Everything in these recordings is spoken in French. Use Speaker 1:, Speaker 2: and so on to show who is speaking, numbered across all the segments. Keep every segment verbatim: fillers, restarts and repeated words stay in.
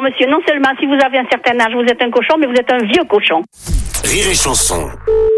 Speaker 1: monsieur. Non seulement si vous avez un certain âge, vous êtes un cochon, mais vous êtes un vieux cochon.
Speaker 2: Rire et chanson.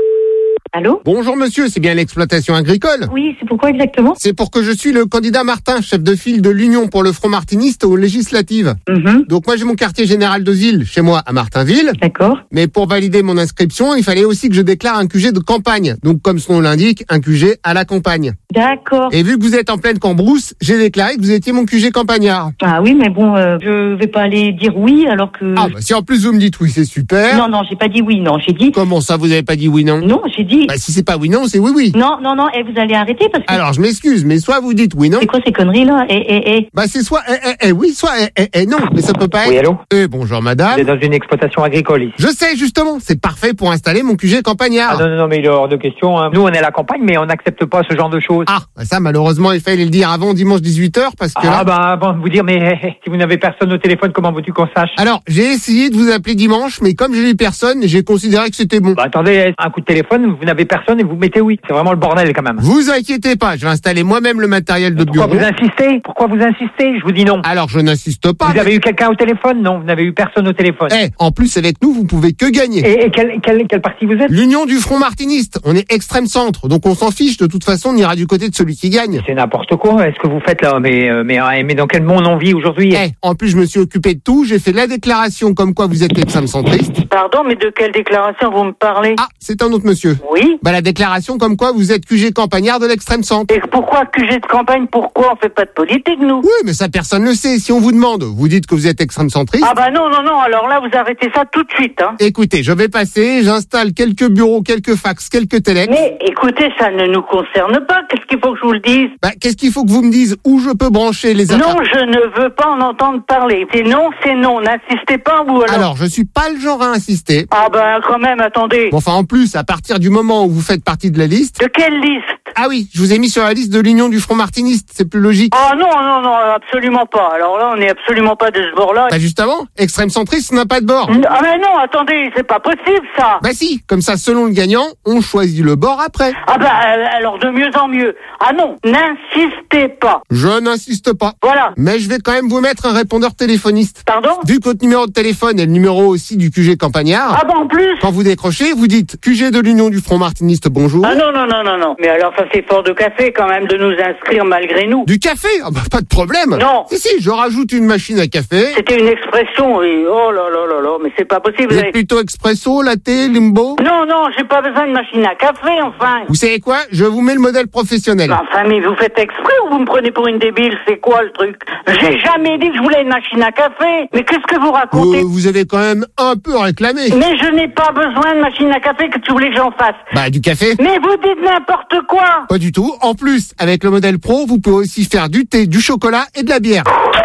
Speaker 3: Allô ?
Speaker 4: Bonjour monsieur, c'est bien l'exploitation agricole ?
Speaker 3: Oui, c'est pourquoi exactement ?
Speaker 4: C'est pour que je suis le candidat Martin, chef de file de l'Union pour le Front Martiniste aux législatives.
Speaker 3: Mm-hmm.
Speaker 4: Donc moi j'ai mon quartier général de ville chez moi à Martinville.
Speaker 3: D'accord.
Speaker 4: Mais pour valider mon inscription, il fallait aussi que je déclare un Q G de campagne. Donc comme son nom l'indique, un Q G à la campagne.
Speaker 3: D'accord.
Speaker 4: Et vu que vous êtes en pleine cambrousse, j'ai déclaré que vous étiez mon Q G campagnard.
Speaker 3: Ah oui, mais bon, euh, je vais pas aller dire oui alors que...
Speaker 4: Ah bah si en plus vous me dites oui, c'est super.
Speaker 3: Non, non, j'ai pas dit oui, non, j'ai dit...
Speaker 4: Comment ça, vous avez pas dit oui non ?
Speaker 3: Non, j'ai dit...
Speaker 4: Bah si c'est pas oui non, c'est oui oui.
Speaker 3: Non, non, non, et vous allez arrêter parce que...
Speaker 4: Alors je m'excuse, mais soit vous dites oui non.
Speaker 3: C'est quoi ces conneries là ? Eh, eh, eh.
Speaker 4: Bah c'est soit eh, eh, eh, oui, soit eh, eh, eh, non, mais ça peut pas être.
Speaker 5: Oui, allô ?
Speaker 4: Eh bonjour madame.
Speaker 5: Vous êtes dans une exploitation agricole ici.
Speaker 4: Je sais justement, c'est parfait pour installer mon Q G campagnard.
Speaker 5: Ah non, non, non, mais il est hors de question. Hein. Nous, on est à la campagne, mais on n'accepte pas ce genre de choses.
Speaker 4: Ah, bah ça malheureusement il fallait le dire avant dimanche dix-huit heures parce que
Speaker 5: Ah
Speaker 4: là...
Speaker 5: bah, avant de vous dire, mais eh, si vous n'avez personne au téléphone, comment veux-tu qu'on sache ?
Speaker 4: Alors j'ai essayé de vous appeler dimanche, mais comme j'ai eu personne, j'ai considéré que c'était bon.
Speaker 5: Bah attendez, un coup de téléphone, vous n'avez personne et vous mettez oui. C'est vraiment le bordel quand même.
Speaker 4: Vous inquiétez pas, je vais installer moi-même le matériel de
Speaker 5: Pourquoi
Speaker 4: bureau.
Speaker 5: vous insistez ? Pourquoi vous insistez ? Je vous dis non.
Speaker 4: Alors je n'insiste pas.
Speaker 5: Vous
Speaker 4: mais-
Speaker 5: avez eu quelqu'un au téléphone ? Non, vous n'avez eu personne au téléphone.
Speaker 4: Eh, en plus avec nous, vous pouvez que gagner.
Speaker 5: Et, et quel, quel, quel parti vous êtes ?
Speaker 4: L'Union du Front Martiniste, on est extrême centre, donc on s'en fiche, de toute façon on ira du côté de celui qui gagne.
Speaker 5: C'est n'importe quoi. Est-ce que vous faites là ? Mais, euh, mais, euh, mais dans quel monde on vit aujourd'hui ?
Speaker 4: Eh, en plus je me suis occupé de tout, j'ai fait la déclaration comme quoi vous êtes l'extrême centriste.
Speaker 6: Pardon, mais de quelle déclaration vous me parlez ?
Speaker 4: Ah, c'est un autre monsieur.
Speaker 6: Oui.
Speaker 4: Bah la déclaration comme quoi vous êtes Q G campagnard de l'extrême centre.
Speaker 6: Et pourquoi Q G de campagne ? Pourquoi on fait pas de politique, nous ?
Speaker 4: Oui, mais ça personne ne sait. Si on vous demande, vous dites que vous êtes extrême centriste.
Speaker 6: Ah bah non, non, non, alors là, vous arrêtez ça tout de suite, hein.
Speaker 4: Écoutez, je vais passer, j'installe quelques bureaux, quelques fax, quelques téléx.
Speaker 6: Mais écoutez, ça ne nous concerne pas, qu'est-ce qu'il faut que je vous le dise ?
Speaker 4: Bah, qu'est-ce qu'il faut que vous me disiez où je peux brancher les
Speaker 6: Non,
Speaker 4: appareils?
Speaker 6: je ne veux pas en entendre parler. C'est non, c'est non, n'insistez pas, ou alors...
Speaker 4: Alors, je suis pas le genre à insister.
Speaker 6: Ah bah quand même, attendez.
Speaker 4: Bon, enfin, en plus, à partir du moment où vous faites partie de la liste...
Speaker 6: De quelle liste ?
Speaker 4: Ah oui, je vous ai mis sur la liste de l'Union du Front Martiniste, c'est plus logique.
Speaker 6: Ah non, non, non, absolument pas. Alors là, on n'est absolument pas de ce bord-là.
Speaker 4: Bah justement, extrême centriste n'a pas de bord.
Speaker 6: Ah mais non, attendez, c'est pas possible, ça.
Speaker 4: Bah si, comme ça, selon le gagnant, on choisit le bord après.
Speaker 6: Ah bah, alors de mieux en mieux. Ah non, n'insistez pas.
Speaker 4: Je n'insiste pas.
Speaker 6: Voilà.
Speaker 4: Mais je vais quand même vous mettre un répondeur téléphoniste.
Speaker 6: Pardon ?
Speaker 4: Vu que votre numéro de téléphone est le numéro aussi du Q G campagnard,
Speaker 6: Ah bah en plus.
Speaker 4: quand vous décrochez, vous dites Q G de l'Union du Front Martiniste, bonjour.
Speaker 6: Ah non, non, non, non, non. Mais alors ça c'est fort de café quand même de nous inscrire malgré nous.
Speaker 4: Du café? Ah bah pas de problème.
Speaker 6: Non.
Speaker 4: Si, si, je rajoute une machine à café.
Speaker 6: C'était une expression, oui. Oh là là là là, mais c'est pas possible.
Speaker 4: Vous
Speaker 6: Vous
Speaker 4: êtes
Speaker 6: avez...
Speaker 4: plutôt expresso, latte, limbo?
Speaker 6: Non, non, j'ai pas besoin de machine à café, enfin.
Speaker 4: Vous savez quoi? Je vous mets le modèle professionnel.
Speaker 6: Enfin, mais vous faites exprès ou vous me prenez pour une débile? C'est quoi le truc? J'ai jamais dit que je voulais une machine à café. Mais qu'est-ce que vous racontez?
Speaker 4: Euh, vous avez quand même un peu réclamé.
Speaker 6: Mais je n'ai pas besoin de machine à café, que tu voulais que j'en fasse.
Speaker 4: Bah du café?
Speaker 6: Mais vous dites n'importe quoi.
Speaker 4: Pas du tout. En plus, avec le modèle pro, vous pouvez aussi faire du thé, du chocolat et de la bière.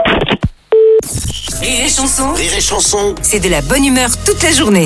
Speaker 7: Rire et chanson,
Speaker 2: Rire et chanson.
Speaker 7: c'est de la bonne humeur toute la journée.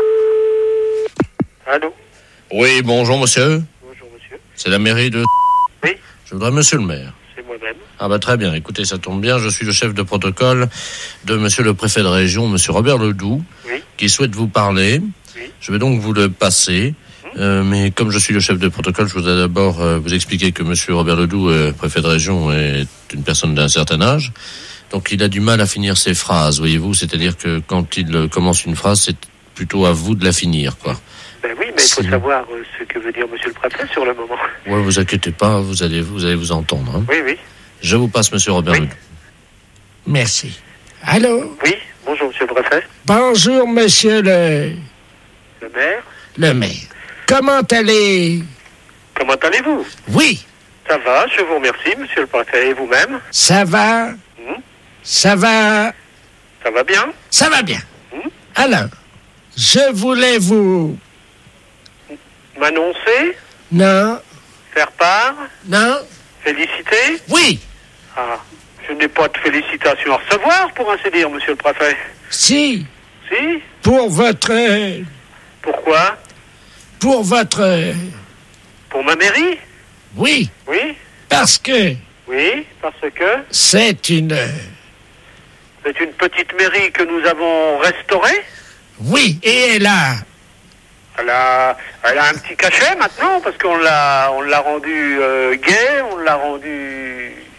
Speaker 8: Allô?
Speaker 9: Oui, bonjour monsieur.
Speaker 8: Bonjour monsieur.
Speaker 9: C'est la mairie de...
Speaker 8: Oui,
Speaker 9: Je voudrais monsieur le maire.
Speaker 8: c'est moi-même.
Speaker 9: Ah bah très bien, écoutez, ça tombe bien, je suis le chef de protocole de monsieur le préfet de région, monsieur Robert Ledoux,
Speaker 8: Oui.
Speaker 9: qui souhaite vous parler.
Speaker 8: Oui.
Speaker 9: Je vais donc vous le passer. Euh, mais comme je suis le chef de protocole, je voudrais d'abord euh, vous expliquer que monsieur Robert Ledoux, euh, préfet de région, est une personne d'un certain âge. Donc il a du mal à finir ses phrases, voyez-vous. C'est-à-dire que quand il euh, commence une phrase, c'est plutôt à vous de la finir, quoi.
Speaker 8: Ben oui, mais il faut
Speaker 9: Si.
Speaker 8: savoir euh, ce que veut dire monsieur le préfet sur le moment.
Speaker 9: Ouais, vous inquiétez pas, vous allez vous, allez vous entendre. Hein.
Speaker 8: Oui, oui.
Speaker 9: Je vous passe monsieur Robert
Speaker 8: Oui.
Speaker 9: Ledoux.
Speaker 10: Merci. Allô?
Speaker 8: Oui, bonjour monsieur le préfet.
Speaker 10: Bonjour, monsieur le,
Speaker 8: Le maire,
Speaker 10: le maire. Comment allez...
Speaker 8: comment allez-vous?
Speaker 10: Oui,
Speaker 8: Ça va, je vous remercie monsieur le préfet. Et vous-même?
Speaker 10: ça va.
Speaker 8: Hmm?
Speaker 10: Ça va.
Speaker 8: Ça va bien?
Speaker 10: Ça va bien.
Speaker 8: Hmm?
Speaker 10: Alors, je voulais vous...
Speaker 8: M'annoncer?
Speaker 10: Non,
Speaker 8: Faire part?
Speaker 10: non,
Speaker 8: Féliciter?
Speaker 10: oui,
Speaker 8: Ah, je n'ai pas de félicitations à recevoir, pour ainsi dire, monsieur le préfet.
Speaker 10: si,
Speaker 8: Si?
Speaker 10: pour votre...
Speaker 8: Pourquoi?
Speaker 10: Pour votre...
Speaker 8: Pour ma mairie?
Speaker 10: Oui,
Speaker 8: Oui?
Speaker 10: parce que
Speaker 8: Oui, parce que
Speaker 10: c'est une...
Speaker 8: c'est une petite mairie que nous avons restaurée.
Speaker 10: Oui, et elle a...
Speaker 8: Elle a, elle a un petit cachet maintenant, parce qu'on l'a, on l'a rendu euh, gai, on l'a rendu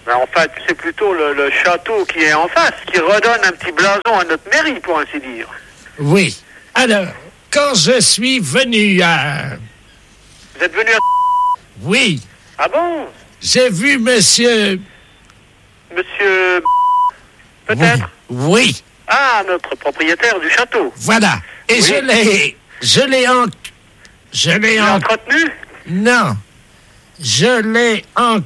Speaker 8: Ben, en fait, c'est plutôt le, le château qui est en face, qui redonne un petit blason à notre mairie, pour ainsi dire.
Speaker 10: Oui. Alors, quand je suis venu à...
Speaker 8: Vous êtes venu à...
Speaker 10: Oui.
Speaker 8: Ah bon?
Speaker 10: J'ai vu monsieur...
Speaker 8: Monsieur... Peut-être?
Speaker 10: Oui. Oui.
Speaker 8: Ah, notre propriétaire du château.
Speaker 10: Voilà. Et
Speaker 8: Oui.
Speaker 10: je l'ai... Je l'ai en... Je l'ai en...
Speaker 8: entretenu?
Speaker 10: Non. Je l'ai en...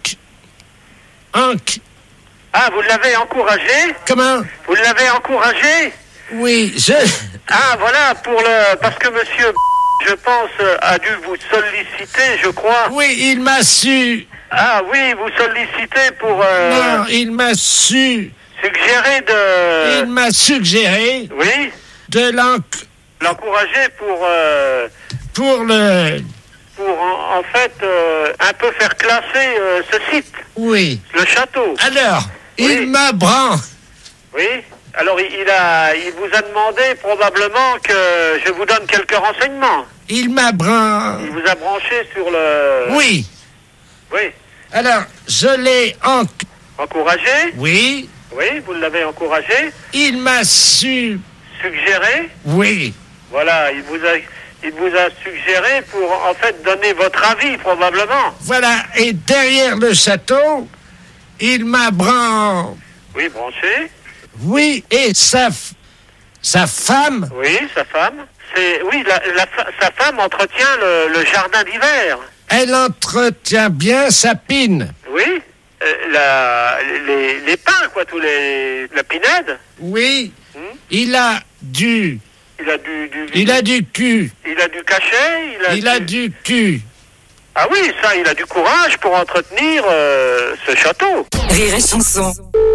Speaker 10: en...
Speaker 8: Ah, vous l'avez encouragé?
Speaker 10: Comment?
Speaker 8: Vous l'avez encouragé?
Speaker 10: Oui, je...
Speaker 8: Ah, voilà, pour le... Parce que monsieur, je pense, a dû vous solliciter, je crois.
Speaker 10: Oui, il m'a su...
Speaker 8: Ah oui, vous sollicitez pour... Euh,
Speaker 10: Non, il m'a su...
Speaker 8: suggérer de...
Speaker 10: Il m'a suggéré...
Speaker 8: Oui?
Speaker 10: De l'en...
Speaker 8: L'encourager pour... Euh,
Speaker 10: pour le...
Speaker 8: pour, en, en fait, euh, un peu faire classer euh, ce site.
Speaker 10: Oui.
Speaker 8: Le château.
Speaker 10: Alors,
Speaker 8: Oui.
Speaker 10: il m'a bran...
Speaker 8: Oui? Alors, il, il a, il vous a demandé probablement que je vous donne quelques renseignements.
Speaker 10: Il m'a bran...
Speaker 8: Il vous a branché sur le...
Speaker 10: Oui.
Speaker 8: Oui.
Speaker 10: Alors, je l'ai en...
Speaker 8: Encouragé?
Speaker 10: Oui.
Speaker 8: Oui, vous l'avez encouragé.
Speaker 10: Il m'a su...
Speaker 8: Suggéré?
Speaker 10: Oui.
Speaker 8: Voilà, il vous a, il vous a suggéré pour, en fait, donner votre avis, probablement.
Speaker 10: Voilà. Et derrière le château, il m'a bran...
Speaker 8: Oui, branché.
Speaker 10: Oui, et sa... f- Sa femme...
Speaker 8: Oui, sa femme. C'est, oui, la, la fa- sa femme entretient le, le jardin d'hiver.
Speaker 10: Elle entretient bien sa pine.
Speaker 8: Oui, euh, la, les, les pins, quoi, tous les, la pinède.
Speaker 10: Oui.
Speaker 8: Hmm.
Speaker 10: Il a du...
Speaker 8: Il a du, du,
Speaker 10: Il a du cul.
Speaker 8: il a du cachet. Il a,
Speaker 10: Il a du cul.
Speaker 8: Ah oui, ça, il a du courage pour entretenir euh, ce château.
Speaker 7: Rire et chanson.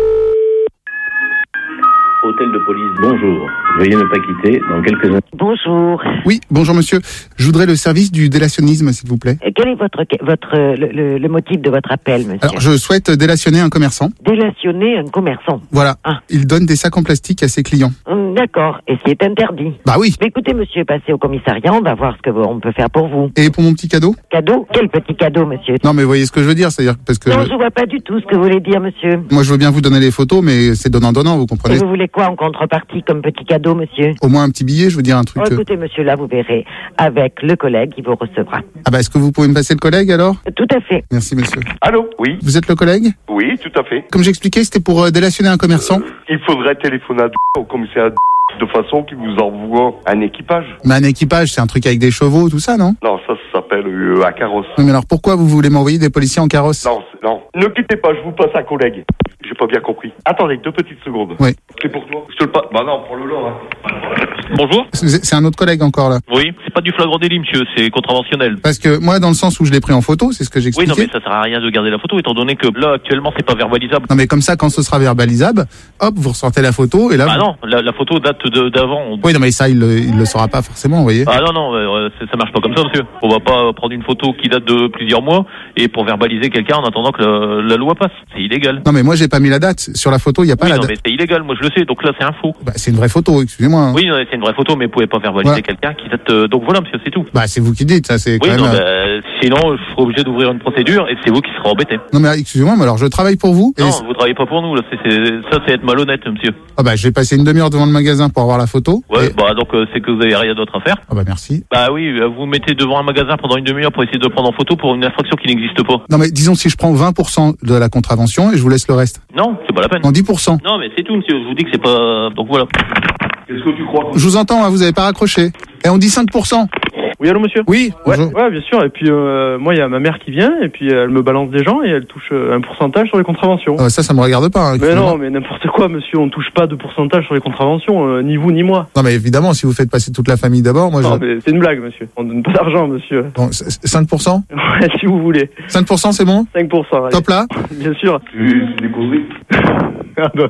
Speaker 11: Hôtel de police, bonjour. Veuillez ne pas quitter dans quelques instants.
Speaker 12: Bonjour.
Speaker 4: Oui, bonjour monsieur. Je voudrais le service du délationnisme, s'il vous plaît.
Speaker 12: Euh, Quel est votre, votre le, le, le motif de votre appel, monsieur?
Speaker 4: Alors, je souhaite délationner un commerçant.
Speaker 12: Délationner un commerçant.
Speaker 4: Voilà.
Speaker 12: Ah.
Speaker 4: Il donne des sacs en plastique à ses clients.
Speaker 12: Hum, D'accord. Et c'est interdit.
Speaker 4: Bah oui.
Speaker 12: Mais écoutez, monsieur, passez au commissariat, on va voir ce que vous- on peut faire pour vous.
Speaker 4: Et pour mon petit cadeau?
Speaker 12: Cadeau? Quel petit cadeau, monsieur?
Speaker 4: Non, mais vous voyez ce que je veux dire, c'est-à-dire parce que
Speaker 12: Non,
Speaker 4: je-
Speaker 12: je vois pas du tout ce que vous voulez dire, monsieur.
Speaker 4: moi, je veux bien vous donner les photos, mais c'est donnant-donnant, vous
Speaker 12: Et
Speaker 4: comprenez?
Speaker 12: vous voulez quoi en contrepartie comme petit cadeau, monsieur?
Speaker 4: Au moins un petit billet, je veux dire un truc.
Speaker 12: Oh,
Speaker 4: euh,
Speaker 12: écoutez, monsieur, là, vous verrez avec le collègue qui vous recevra.
Speaker 4: Ah bah, est-ce que vous pouvez me passer le collègue alors?
Speaker 12: Tout à fait.
Speaker 4: Merci monsieur.
Speaker 13: Allô? Oui.
Speaker 4: Vous êtes le collègue?
Speaker 13: Oui, tout à fait.
Speaker 4: Comme j'expliquais, c'était pour euh, délationner un commerçant.
Speaker 13: Il faudrait téléphoner à au commissariat de façon qu'il vous envoie un équipage.
Speaker 4: Mais un équipage, c'est un truc avec des chevaux, tout ça, non?
Speaker 13: Non, ça, ça s'appelle euh, un carrosse.
Speaker 4: Oui, mais alors pourquoi vous voulez m'envoyer des policiers en carrosse?
Speaker 13: Non, c'est- non. Ne quittez pas, je vous passe un collègue. J'ai pas bien compris. Attendez, deux petites secondes.
Speaker 4: Oui.
Speaker 13: C'est pour toi. Je te le passe. Bah non, pour le lot, hein.
Speaker 14: Bonjour.
Speaker 4: C'est c'est un autre collègue encore là.
Speaker 14: Oui, c'est pas du flagrant délit, monsieur, c'est contraventionnel.
Speaker 4: Parce que moi, dans le sens où je l'ai pris en photo, c'est ce que
Speaker 14: Oui,
Speaker 4: j'expliquais.
Speaker 14: non, mais ça sert à rien de garder la photo, étant donné que là, actuellement, c'est pas verbalisable.
Speaker 4: Non, mais comme ça, quand ce sera verbalisable, hop, vous ressortez la photo et là.
Speaker 14: Ah
Speaker 4: vous-
Speaker 14: non, la, la photo date de- d'avant.
Speaker 4: Oui, non, mais ça, il le, il le saura pas forcément, vous voyez.
Speaker 14: Ah non, non, euh, c'est- ça marche pas comme ça, monsieur. On va pas prendre une photo qui date de plusieurs mois et pour verbaliser quelqu'un en attendant que la, la loi passe. C'est illégal.
Speaker 4: Non, mais moi, j'ai pas mis la date. Sur la photo, il y a pas
Speaker 14: Oui,
Speaker 4: la
Speaker 14: non,
Speaker 4: date.
Speaker 14: mais c'est illégal, moi je le sais, donc là c'est un faux.
Speaker 4: Bah, c'est une vraie photo, excusez-moi. hein.
Speaker 14: Oui, non, c'est une vraie photo, mais vous pouvez pas verbaliser
Speaker 4: Ouais.
Speaker 14: quelqu'un qui date... euh, donc voilà, monsieur, c'est tout.
Speaker 4: Bah, c'est vous qui dites, ça, c'est quand
Speaker 14: Oui,
Speaker 4: même.
Speaker 14: non,
Speaker 4: euh,
Speaker 14: bah, sinon, je serai obligé d'ouvrir une procédure et c'est vous qui serez embêté.
Speaker 4: Non, mais excusez-moi, mais alors je travaille pour vous. et
Speaker 14: Non,
Speaker 4: c'est-
Speaker 14: vous travaillez pas pour nous, là. C'est, c'est, ça, c'est être malhonnête, monsieur.
Speaker 4: Ah, bah, j'ai passé une demi-heure devant le magasin pour avoir la photo.
Speaker 14: Ouais,
Speaker 4: et-
Speaker 14: bah, donc, euh, c'est que vous avez rien d'autre à faire.
Speaker 4: Ah, bah, merci.
Speaker 14: Bah oui, euh, vous mettez devant un magasin pendant une demi-heure pour essayer de le prendre en photo pour une infraction qui n'existe pas.
Speaker 4: Non, mais disons si je prends vingt pour cent de la contravention et je vous laisse le reste.
Speaker 14: Non, c'est pas la peine.
Speaker 4: Non, dix pour cent.
Speaker 14: Non, mais c'est tout, monsieur. Je vous dis que c'est pas... Donc voilà.
Speaker 13: Qu'est-ce que tu crois?
Speaker 4: Je vous entends, hein, vous avez pas raccroché. Et on dit cinq pour cent.
Speaker 15: Oui, allô, monsieur?
Speaker 4: Oui,
Speaker 15: Ouais,
Speaker 4: bonjour.
Speaker 15: ouais, bien sûr. Et puis, euh, moi, il y a ma mère qui vient, et puis elle me balance des gens, et elle touche euh, un pourcentage sur les contraventions.
Speaker 4: Ah, ça, ça me regarde pas. hein,
Speaker 15: Mais
Speaker 4: excusez-moi.
Speaker 15: non, mais n'importe quoi, monsieur. On touche pas de pourcentage sur les contraventions, euh, ni vous, ni moi.
Speaker 4: Non, mais évidemment, si vous faites passer toute la famille d'abord, moi,
Speaker 15: Non,
Speaker 4: je.
Speaker 15: mais c'est une blague, monsieur. On donne pas d'argent, monsieur.
Speaker 4: Bon, c- c- cinq pour cent.
Speaker 15: Ouais, si vous voulez.
Speaker 4: cinq pour cent, c'est bon?
Speaker 15: cinq pour cent, allez.
Speaker 4: Top là?
Speaker 15: Bien sûr.
Speaker 13: C'est des causeries.
Speaker 15: Ah, bah.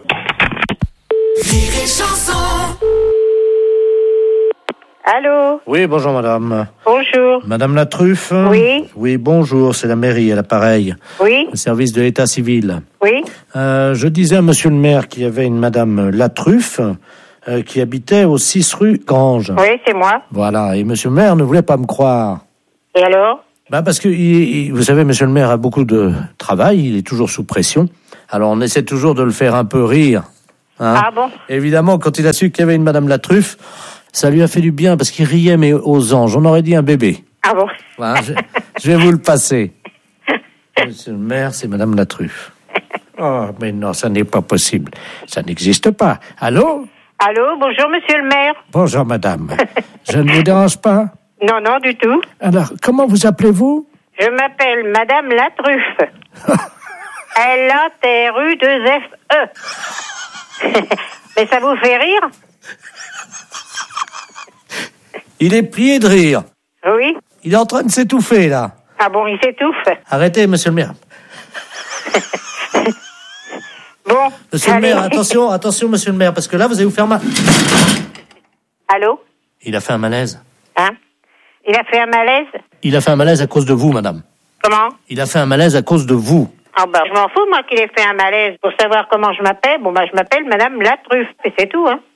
Speaker 16: Allô?
Speaker 17: Oui, bonjour madame.
Speaker 16: Bonjour.
Speaker 17: Madame la Truffe?
Speaker 16: Oui.
Speaker 17: Oui, bonjour, c'est la mairie à l'appareil.
Speaker 16: Oui.
Speaker 17: Le service de l'état civil.
Speaker 16: Oui.
Speaker 17: Euh, je disais à monsieur le maire qu'il y avait une madame La Truffe euh, qui habitait au six rue Gange.
Speaker 16: Oui, c'est moi.
Speaker 17: Voilà, et monsieur le maire ne voulait pas me croire.
Speaker 16: Et alors?
Speaker 17: Bah parce que, il, il- vous savez, monsieur le maire a beaucoup de travail, il est toujours sous pression. Alors on essaie toujours de le faire un peu rire. Hein.
Speaker 1: Ah bon?
Speaker 17: Évidemment, quand il a su qu'il y avait une Madame Latruffe, ça lui a fait du bien parce qu'il riait mais aux anges. On aurait dit un bébé.
Speaker 1: Ah bon?
Speaker 17: Voilà, je, je vais vous le passer. Monsieur le maire, c'est Madame Latruffe. Oh, mais non, ça n'est pas possible. Ça n'existe pas. Allô?
Speaker 16: Allô, bonjour monsieur le maire.
Speaker 17: Bonjour madame. Je ne vous dérange pas?
Speaker 16: Non, non, du tout.
Speaker 17: Alors, comment vous appelez-vous?
Speaker 16: Je m'appelle Madame Latruffe. L A T R U deux F E. Mais ça vous fait rire?
Speaker 17: Il est plié de rire.
Speaker 16: Oui.
Speaker 17: Il est en train de s'étouffer, là.
Speaker 16: Ah bon, il s'étouffe?
Speaker 17: Arrêtez, monsieur le maire.
Speaker 16: Bon.
Speaker 17: Monsieur
Speaker 16: allez.
Speaker 17: le maire, attention, attention, monsieur le maire, parce que là, vous allez vous faire mal.
Speaker 16: Allô?
Speaker 17: Il a fait un malaise.
Speaker 16: Hein? Il a fait un malaise?
Speaker 17: Il a fait un malaise à cause de vous, madame.
Speaker 16: Comment?
Speaker 17: Il a fait un malaise à cause de vous.
Speaker 16: Ah bah, je m'en fous, moi, qu'il ait fait un malaise. Pour savoir comment je m'appelle, bon bah, je m'appelle Madame Latruffe. Et c'est tout, hein.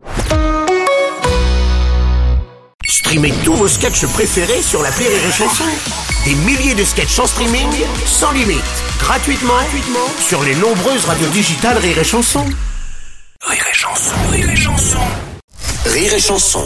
Speaker 2: Streamez tous vos sketchs préférés sur l'appli Rire et Chanson. Des milliers de sketchs en streaming, sans limite, gratuitement, gratuitement sur les nombreuses radios digitales Rire et Chanson. Rire et Chanson, Rire et Chanson. Rire et Chanson.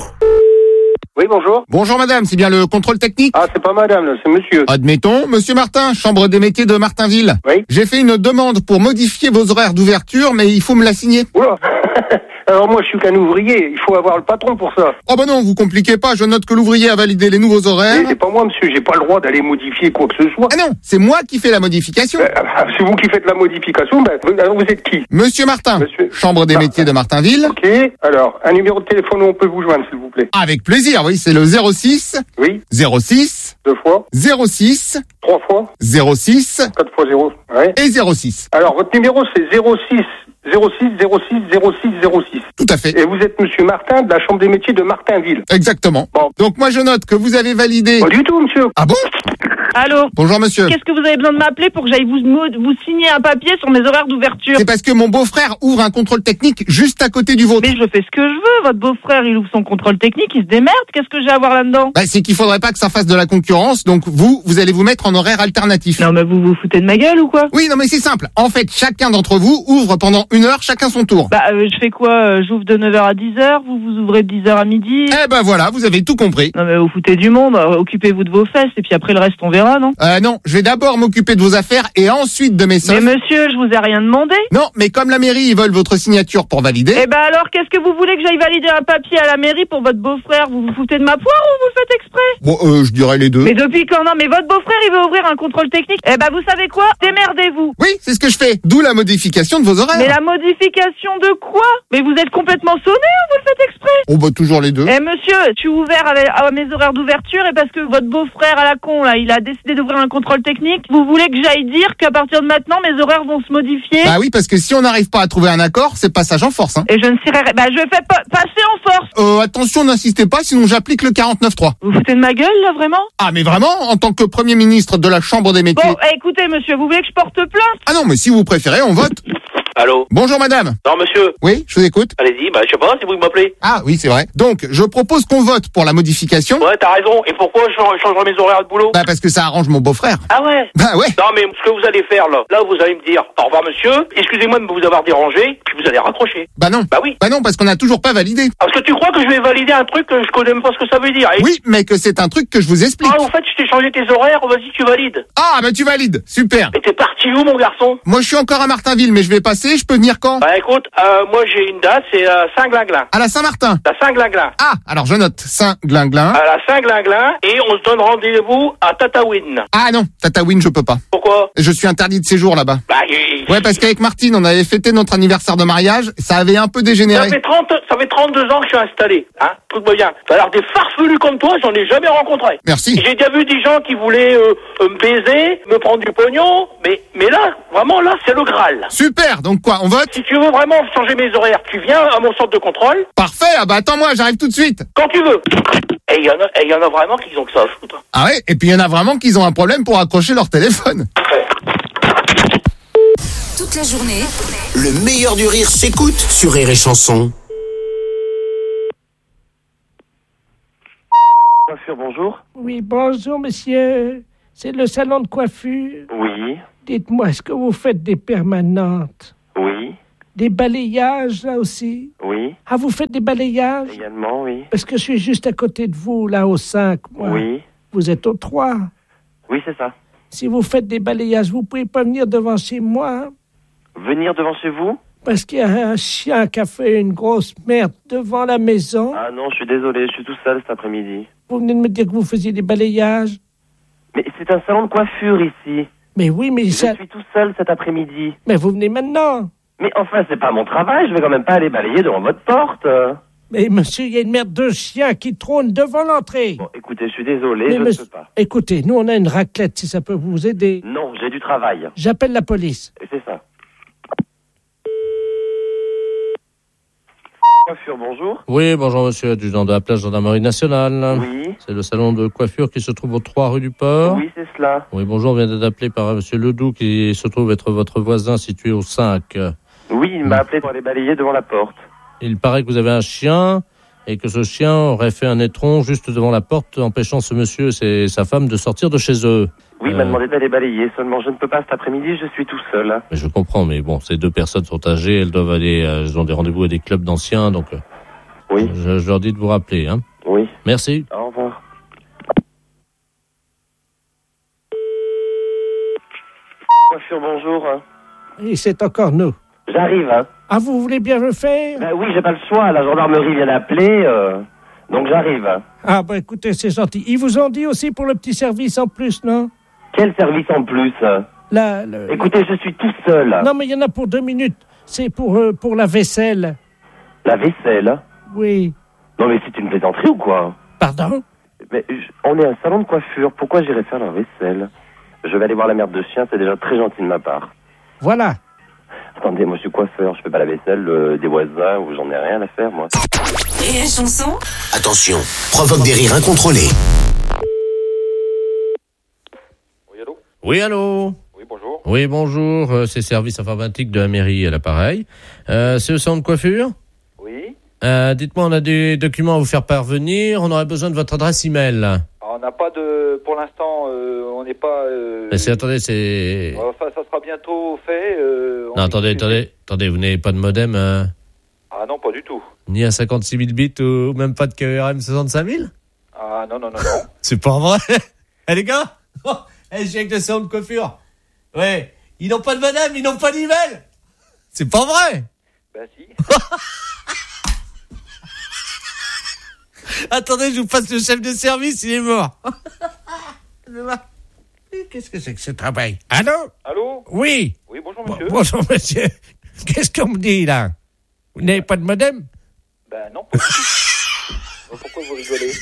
Speaker 4: Oui, bonjour. Bonjour madame, c'est bien le contrôle technique?
Speaker 13: Ah, c'est pas madame, là, c'est monsieur.
Speaker 4: Admettons, monsieur Martin, chambre des métiers de Martinville.
Speaker 13: Oui.
Speaker 4: J'ai fait une demande pour modifier vos horaires d'ouverture, mais il faut me la signer.
Speaker 13: Oula. Alors moi, je suis qu'un ouvrier, il faut avoir le patron pour ça.
Speaker 4: Oh bah non, vous compliquez pas, je note que l'ouvrier a validé les nouveaux horaires.
Speaker 13: Mais c'est pas moi, monsieur, j'ai pas le droit d'aller modifier quoi que ce soit.
Speaker 4: Ah non, c'est moi qui fais la modification.
Speaker 13: Ben, c'est vous qui faites la modification, ben, vous, alors vous êtes qui?
Speaker 4: Monsieur Martin, monsieur... chambre des métiers de Martinville.
Speaker 13: Ok, alors, un numéro de téléphone où on peut vous joindre, s'il vous plaît.
Speaker 4: Avec plaisir, oui, c'est le zéro six.
Speaker 13: Oui.
Speaker 4: zéro six.
Speaker 13: Deux fois.
Speaker 4: zéro six.
Speaker 13: Trois fois.
Speaker 4: zéro six.
Speaker 13: Quatre fois zéro. Ouais.
Speaker 4: Et zéro six.
Speaker 13: Alors, votre numéro, c'est zéro six. zéro six zéro six zéro six zéro six.
Speaker 4: Tout à fait.
Speaker 13: Et vous êtes monsieur Martin de la chambre des métiers de Martinville.
Speaker 4: Exactement.
Speaker 13: Bon.
Speaker 4: Donc moi je note que vous avez validé...
Speaker 13: Pas du tout, monsieur.
Speaker 4: Ah bon?
Speaker 18: Allô?
Speaker 4: Bonjour monsieur.
Speaker 18: Qu'est-ce que vous avez besoin de m'appeler pour que j'aille vous, vous signer un papier sur mes horaires d'ouverture?
Speaker 4: C'est parce que mon beau-frère ouvre un contrôle technique juste à côté du vôtre.
Speaker 18: Mais je fais ce que je veux, votre beau-frère il ouvre son contrôle technique, il se démerde, qu'est-ce que j'ai à voir là-dedans?
Speaker 4: Bah, c'est qu'il faudrait pas que ça fasse de la concurrence, donc vous, vous allez vous mettre en horaire alternatif.
Speaker 18: Non mais vous vous foutez de ma gueule ou quoi?
Speaker 4: Oui, non mais c'est simple. En fait, chacun d'entre vous ouvre pendant une heure, chacun son tour.
Speaker 18: Bah euh, je fais quoi? euh, J'ouvre de neuf heures à dix heures, vous vous ouvrez de dix heures à midi?
Speaker 4: Eh ben voilà, vous avez tout compris.
Speaker 18: Non mais vous foutez du monde, euh, occupez-vous de vos fesses et puis après le reste on verra, non?
Speaker 4: Euh non, je vais d'abord m'occuper de vos affaires et ensuite de mes
Speaker 18: Mais
Speaker 4: soldes.
Speaker 18: monsieur, je vous ai rien demandé.
Speaker 4: Non, mais comme la mairie, ils veulent votre signature pour valider.
Speaker 18: Eh ben alors, qu'est-ce que vous voulez que j'aille valider un papier à la mairie pour votre beau-frère? Vous vous foutez de ma poire ou vous le faites exprès?
Speaker 4: Bon, euh, je dirais les deux.
Speaker 18: Mais depuis quand? Non, mais votre beau-frère, il veut ouvrir un contrôle technique. Eh ben, vous savez quoi? Démerdez-vous.
Speaker 4: Oui, c'est ce que je fais. D'où la modification de vos horaires.
Speaker 18: Mais la modification de quoi? Mais vous êtes complètement sonné ou vous le faites exprès?
Speaker 4: On va toujours les deux.
Speaker 18: Eh monsieur, je suis ouvert avec, à mes horaires d'ouverture et parce que votre beau-frère à la con, là, il a décidé d'ouvrir un contrôle technique, vous voulez que j'aille dire qu'à partir de maintenant, mes horaires vont se modifier?
Speaker 4: Bah oui, parce que si on n'arrive pas à trouver un accord, c'est passage en force, hein.
Speaker 18: Et je ne serai... Bah je fais pas passer en force.
Speaker 4: Euh, attention, n'insistez pas, sinon j'applique le quarante-neuf trois.
Speaker 18: Vous foutez de ma gueule, là, vraiment?
Speaker 4: Ah, mais vraiment, en tant que Premier ministre de la Chambre des métiers...
Speaker 18: Bon, eh, écoutez, monsieur, vous voulez que je porte plainte?
Speaker 4: Ah non, mais si vous préférez, on vote.
Speaker 8: Allô?
Speaker 4: Bonjour madame.
Speaker 8: Non, monsieur.
Speaker 4: Oui, je vous écoute.
Speaker 8: Allez-y, bah, je sais pas, si vous m'appelez.
Speaker 4: Ah oui, c'est vrai. Donc, je propose qu'on vote pour la modification.
Speaker 8: Ouais, t'as raison. Et pourquoi je change- changerai mes horaires de boulot?
Speaker 4: Bah parce que ça arrange mon beau-frère.
Speaker 8: Ah ouais?
Speaker 4: Bah ouais.
Speaker 8: Non, mais ce que vous allez faire, là, là, vous allez me dire, au revoir, monsieur, excusez-moi de vous avoir dérangé, puis vous allez raccrocher.
Speaker 4: Bah non.
Speaker 8: Bah oui.
Speaker 4: Bah non, parce qu'on n'a toujours pas validé.
Speaker 8: Parce que tu crois que je vais valider un truc que je connais même pas ce que ça veut dire. Et...
Speaker 4: Oui, mais que c'est un truc que je vous explique.
Speaker 8: Ah, en fait, je t'ai changé tes horaires, vas-y, tu valides.
Speaker 4: Ah, bah tu valides. Super.
Speaker 8: Et t'es parti où, mon garçon?
Speaker 4: Moi, je suis encore à Martinville, mais je vais passer. Je peux venir quand?
Speaker 8: Bah écoute, euh, moi j'ai une date, c'est euh, Saint-Glinglin.
Speaker 4: À la Saint-Martin.
Speaker 8: La Saint-Glinglin.
Speaker 4: Ah, alors je note Saint-Glinglin.
Speaker 8: À la Saint-Glinglin, et on se donne rendez-vous à Tataouine.
Speaker 4: Ah non, Tataouine, je peux pas.
Speaker 8: Pourquoi?
Speaker 4: Je suis interdit de séjour là-bas.
Speaker 8: Bah, et...
Speaker 4: Ouais, parce qu'avec Martine, on avait fêté notre anniversaire de mariage, ça avait un peu dégénéré.
Speaker 8: Ça fait trente, ça fait trente-deux ans que je suis installé, hein, truc bien. Alors des farfelus comme toi, j'en ai jamais rencontré.
Speaker 4: Merci.
Speaker 8: J'ai déjà vu des gens qui voulaient euh, euh, me baiser, me prendre du pognon, mais mais là, vraiment là, c'est le Graal.
Speaker 4: Super, donc quoi, on vote?
Speaker 8: Si tu veux vraiment changer mes horaires, tu viens à mon centre de contrôle.
Speaker 4: Parfait, ah bah attends-moi, j'arrive tout de suite.
Speaker 8: Quand tu veux. Et il y en a, et il y en a vraiment qui ont que ça à foutre.
Speaker 4: Ah ouais, et puis il y en a vraiment qui ont un problème pour accrocher leur téléphone.
Speaker 7: Toute la journée,
Speaker 2: Le meilleur du rire s'écoute sur Rire et Chanson.
Speaker 13: Monsieur, bonjour.
Speaker 19: Oui, bonjour monsieur. C'est le salon de coiffure.
Speaker 13: Oui.
Speaker 17: Dites-moi, est-ce que vous faites des permanentes?
Speaker 19: Oui.
Speaker 17: Des balayages, là aussi?
Speaker 19: Oui.
Speaker 17: Ah, vous faites des balayages?
Speaker 19: Également, oui.
Speaker 17: Parce que je suis juste à côté de vous, là, au cinq, moi.
Speaker 19: Oui.
Speaker 17: Vous êtes au trois.
Speaker 19: Oui, c'est ça.
Speaker 17: Si vous faites des balayages, vous pouvez pas venir devant chez moi, hein?
Speaker 19: Venir devant chez vous?
Speaker 17: Parce qu'il y a un chien qui a fait une grosse merde devant la maison.
Speaker 19: Ah non, je suis désolé, je suis tout seul cet après-midi.
Speaker 17: Vous venez de me dire que vous faisiez des balayages.
Speaker 19: Mais c'est un salon de coiffure ici.
Speaker 17: Mais oui, mais
Speaker 19: je
Speaker 17: ça...
Speaker 19: suis tout seul cet après-midi.
Speaker 17: Mais vous venez maintenant.
Speaker 19: Mais enfin, c'est pas mon travail, je vais quand même pas aller balayer devant votre porte.
Speaker 17: Mais monsieur, il y a une merde de chien qui trône devant l'entrée.
Speaker 19: Bon, écoutez, je suis désolé,
Speaker 17: mais
Speaker 19: je
Speaker 17: monsieur...
Speaker 19: ne peux pas.
Speaker 17: Écoutez, nous on a une raclette, si ça peut vous aider.
Speaker 19: Non, j'ai du travail.
Speaker 17: J'appelle la police.
Speaker 19: Et c'est ça. Coiffure, bonjour.
Speaker 9: Oui, bonjour monsieur, adjudant de la plage gendarmerie nationale.
Speaker 19: Oui.
Speaker 9: C'est le salon de coiffure qui se trouve aux trois rue du Port.
Speaker 19: Oui, c'est cela.
Speaker 9: Oui, bonjour, on vient d'être appelé par monsieur Ledoux qui se trouve être votre voisin situé au cinq.
Speaker 19: Oui, il m'a appelé pour aller balayer devant la porte.
Speaker 9: Il paraît que vous avez un chien et que ce chien aurait fait un étron juste devant la porte, empêchant ce monsieur et sa femme de sortir de chez eux.
Speaker 19: Oui, il euh... m'a demandé d'aller balayer, seulement je ne peux pas cet après-midi, je suis tout seul.
Speaker 9: Mais je comprends, mais bon, ces deux personnes sont âgées, elles doivent aller, elles ont des rendez-vous à des clubs d'anciens, donc
Speaker 19: oui.
Speaker 9: je, je leur dis de vous rappeler. Hein.
Speaker 19: Oui.
Speaker 9: Merci.
Speaker 19: Au revoir. Coiffure, bonjour.
Speaker 17: Et c'est encore nous.
Speaker 19: J'arrive, hein.
Speaker 17: Ah, vous voulez bien le faire?
Speaker 19: Ben oui, j'ai pas le choix, la gendarmerie vient d'appeler, euh, donc j'arrive.
Speaker 17: Ah, bah écoutez, c'est gentil. Ils vous ont dit aussi pour le petit service en plus, non?
Speaker 19: Quel service en plus?
Speaker 17: Là, le...
Speaker 19: Écoutez, je suis tout seul.
Speaker 17: Non, mais il y en a pour deux minutes. C'est pour, euh, pour la vaisselle.
Speaker 19: La vaisselle?
Speaker 17: Oui.
Speaker 19: Non, mais c'est une plaisanterie ou quoi?
Speaker 17: Pardon?
Speaker 19: Mais je... on est un salon de coiffure, pourquoi j'irais faire la vaisselle? Je vais aller voir la merde de chien, c'est déjà très gentil de ma part.
Speaker 17: Voilà.
Speaker 19: Attendez, moi je suis coiffeur, je fais pas la vaisselle euh, des voisins ou j'en ai rien à faire, moi.
Speaker 7: Et la chanson?
Speaker 2: Attention, provoque des rires incontrôlés.
Speaker 20: Oui, allô?
Speaker 9: Oui, allô?
Speaker 20: Oui, bonjour.
Speaker 9: Oui, bonjour, euh, c'est service informatique de la mairie à l'appareil. Euh, c'est le salon de coiffure?
Speaker 20: Oui.
Speaker 9: Euh, dites-moi, on a des documents à vous faire parvenir, on aurait besoin de votre adresse email.
Speaker 20: Alors, on n'a pas de... Pour l'instant, euh, on n'est pas... Euh...
Speaker 9: Mais c'est, attendez, c'est...
Speaker 20: Enfin, ça sera bientôt fait. Euh,
Speaker 9: non, attendez, attendez, attendez, vous n'avez pas de modem euh...
Speaker 20: Ah non, pas du tout.
Speaker 9: Ni un cinquante-six mille bits ou même pas de K R M soixante-cinq mille?
Speaker 20: Ah non, non, non, non.
Speaker 9: C'est pas vrai. Eh les gars, oh, eh, je viens avec le salon de coiffure. Ouais, ils n'ont pas de modem, ils n'ont pas d'email. C'est pas vrai.
Speaker 20: Ben si.
Speaker 9: Attendez, je vous passe le chef de service, il est mort. Qu'est-ce que c'est que ce travail? Allô?
Speaker 20: Allô?
Speaker 9: Oui.
Speaker 20: Oui, bonjour monsieur.
Speaker 9: Bon, bonjour monsieur. Qu'est-ce qu'on me dit là? Vous n'avez pas de modem?
Speaker 20: Ben non, pas du tout. Pourquoi vous rigolez?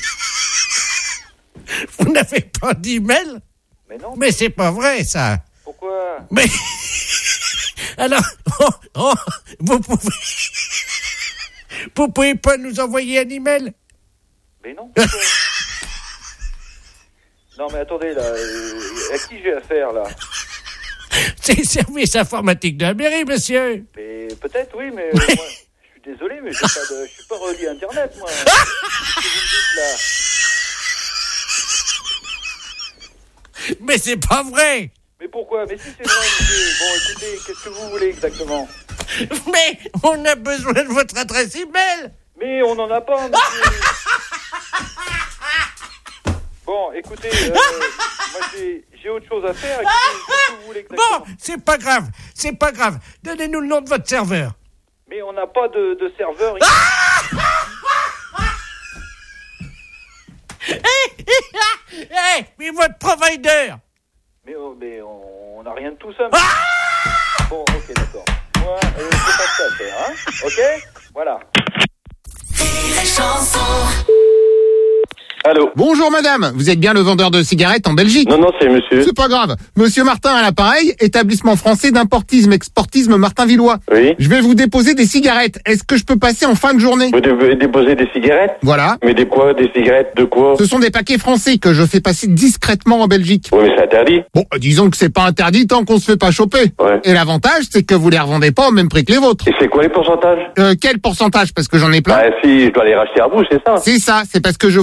Speaker 9: Vous n'avez pas d'email?
Speaker 20: Mais non.
Speaker 9: Mais c'est pas vrai ça.
Speaker 20: Pourquoi?
Speaker 9: Mais... Alors, oh, oh, vous pouvez... Vous pouvez pas nous envoyer un email?
Speaker 20: Mais non. Pourquoi? Non mais attendez là, euh, à qui j'ai affaire là?
Speaker 9: C'est le service informatique de la mairie, monsieur.
Speaker 20: Mais peut-être oui, mais, mais... Euh, moi, je suis désolé, mais j'ai pas de, je suis pas relié à Internet moi. Qu'est-ce que vous me dites là?
Speaker 9: Mais c'est pas vrai.
Speaker 20: Mais pourquoi? Mais si c'est vrai, monsieur. Bon, écoutez, qu'est-ce que vous voulez exactement?
Speaker 9: Mais on a besoin de votre adresse email.
Speaker 20: Mais on n'en a pas, monsieur. Bon, écoutez, euh, moi j'ai, j'ai autre chose à faire. Écoutez, qu'est-ce que vous voulez exactement?
Speaker 9: Bon, c'est pas grave, c'est pas grave. Donnez-nous le nom de votre serveur.
Speaker 20: Mais on n'a pas de, de serveur ici.
Speaker 9: Hey, mais votre provider.
Speaker 20: Mais, oh, mais on n'a rien de tout ça. Mais... Ah bon, ok, d'accord. Moi, euh, je sais pas ce à faire, hein. Ok? Voilà.
Speaker 7: La chanson.
Speaker 4: Allô. Bonjour madame, vous êtes bien le vendeur de cigarettes en Belgique?
Speaker 13: Non, non, c'est monsieur.
Speaker 4: C'est pas grave. Monsieur Martin à l'appareil, établissement français d'importisme-exportisme Martin-Villois.
Speaker 13: Oui.
Speaker 4: Je vais vous déposer des cigarettes. Est-ce que je peux passer en fin de journée?
Speaker 13: Vous devez déposer des cigarettes?
Speaker 4: Voilà.
Speaker 13: Mais des quoi? Des cigarettes de quoi?
Speaker 4: Ce sont des paquets français que je fais passer discrètement en Belgique.
Speaker 13: Oui, mais c'est interdit.
Speaker 4: Bon, disons que c'est pas interdit tant qu'on se fait pas choper.
Speaker 13: Ouais.
Speaker 4: Et l'avantage, c'est que vous les revendez pas au même prix que les vôtres.
Speaker 13: Et c'est quoi les pourcentages?
Speaker 4: Euh, quel pourcentage? Parce que j'en ai plein.
Speaker 13: Ah si, je dois les racheter à vous, c'est ça?
Speaker 4: C'est ça, c'est parce que je vous ai auto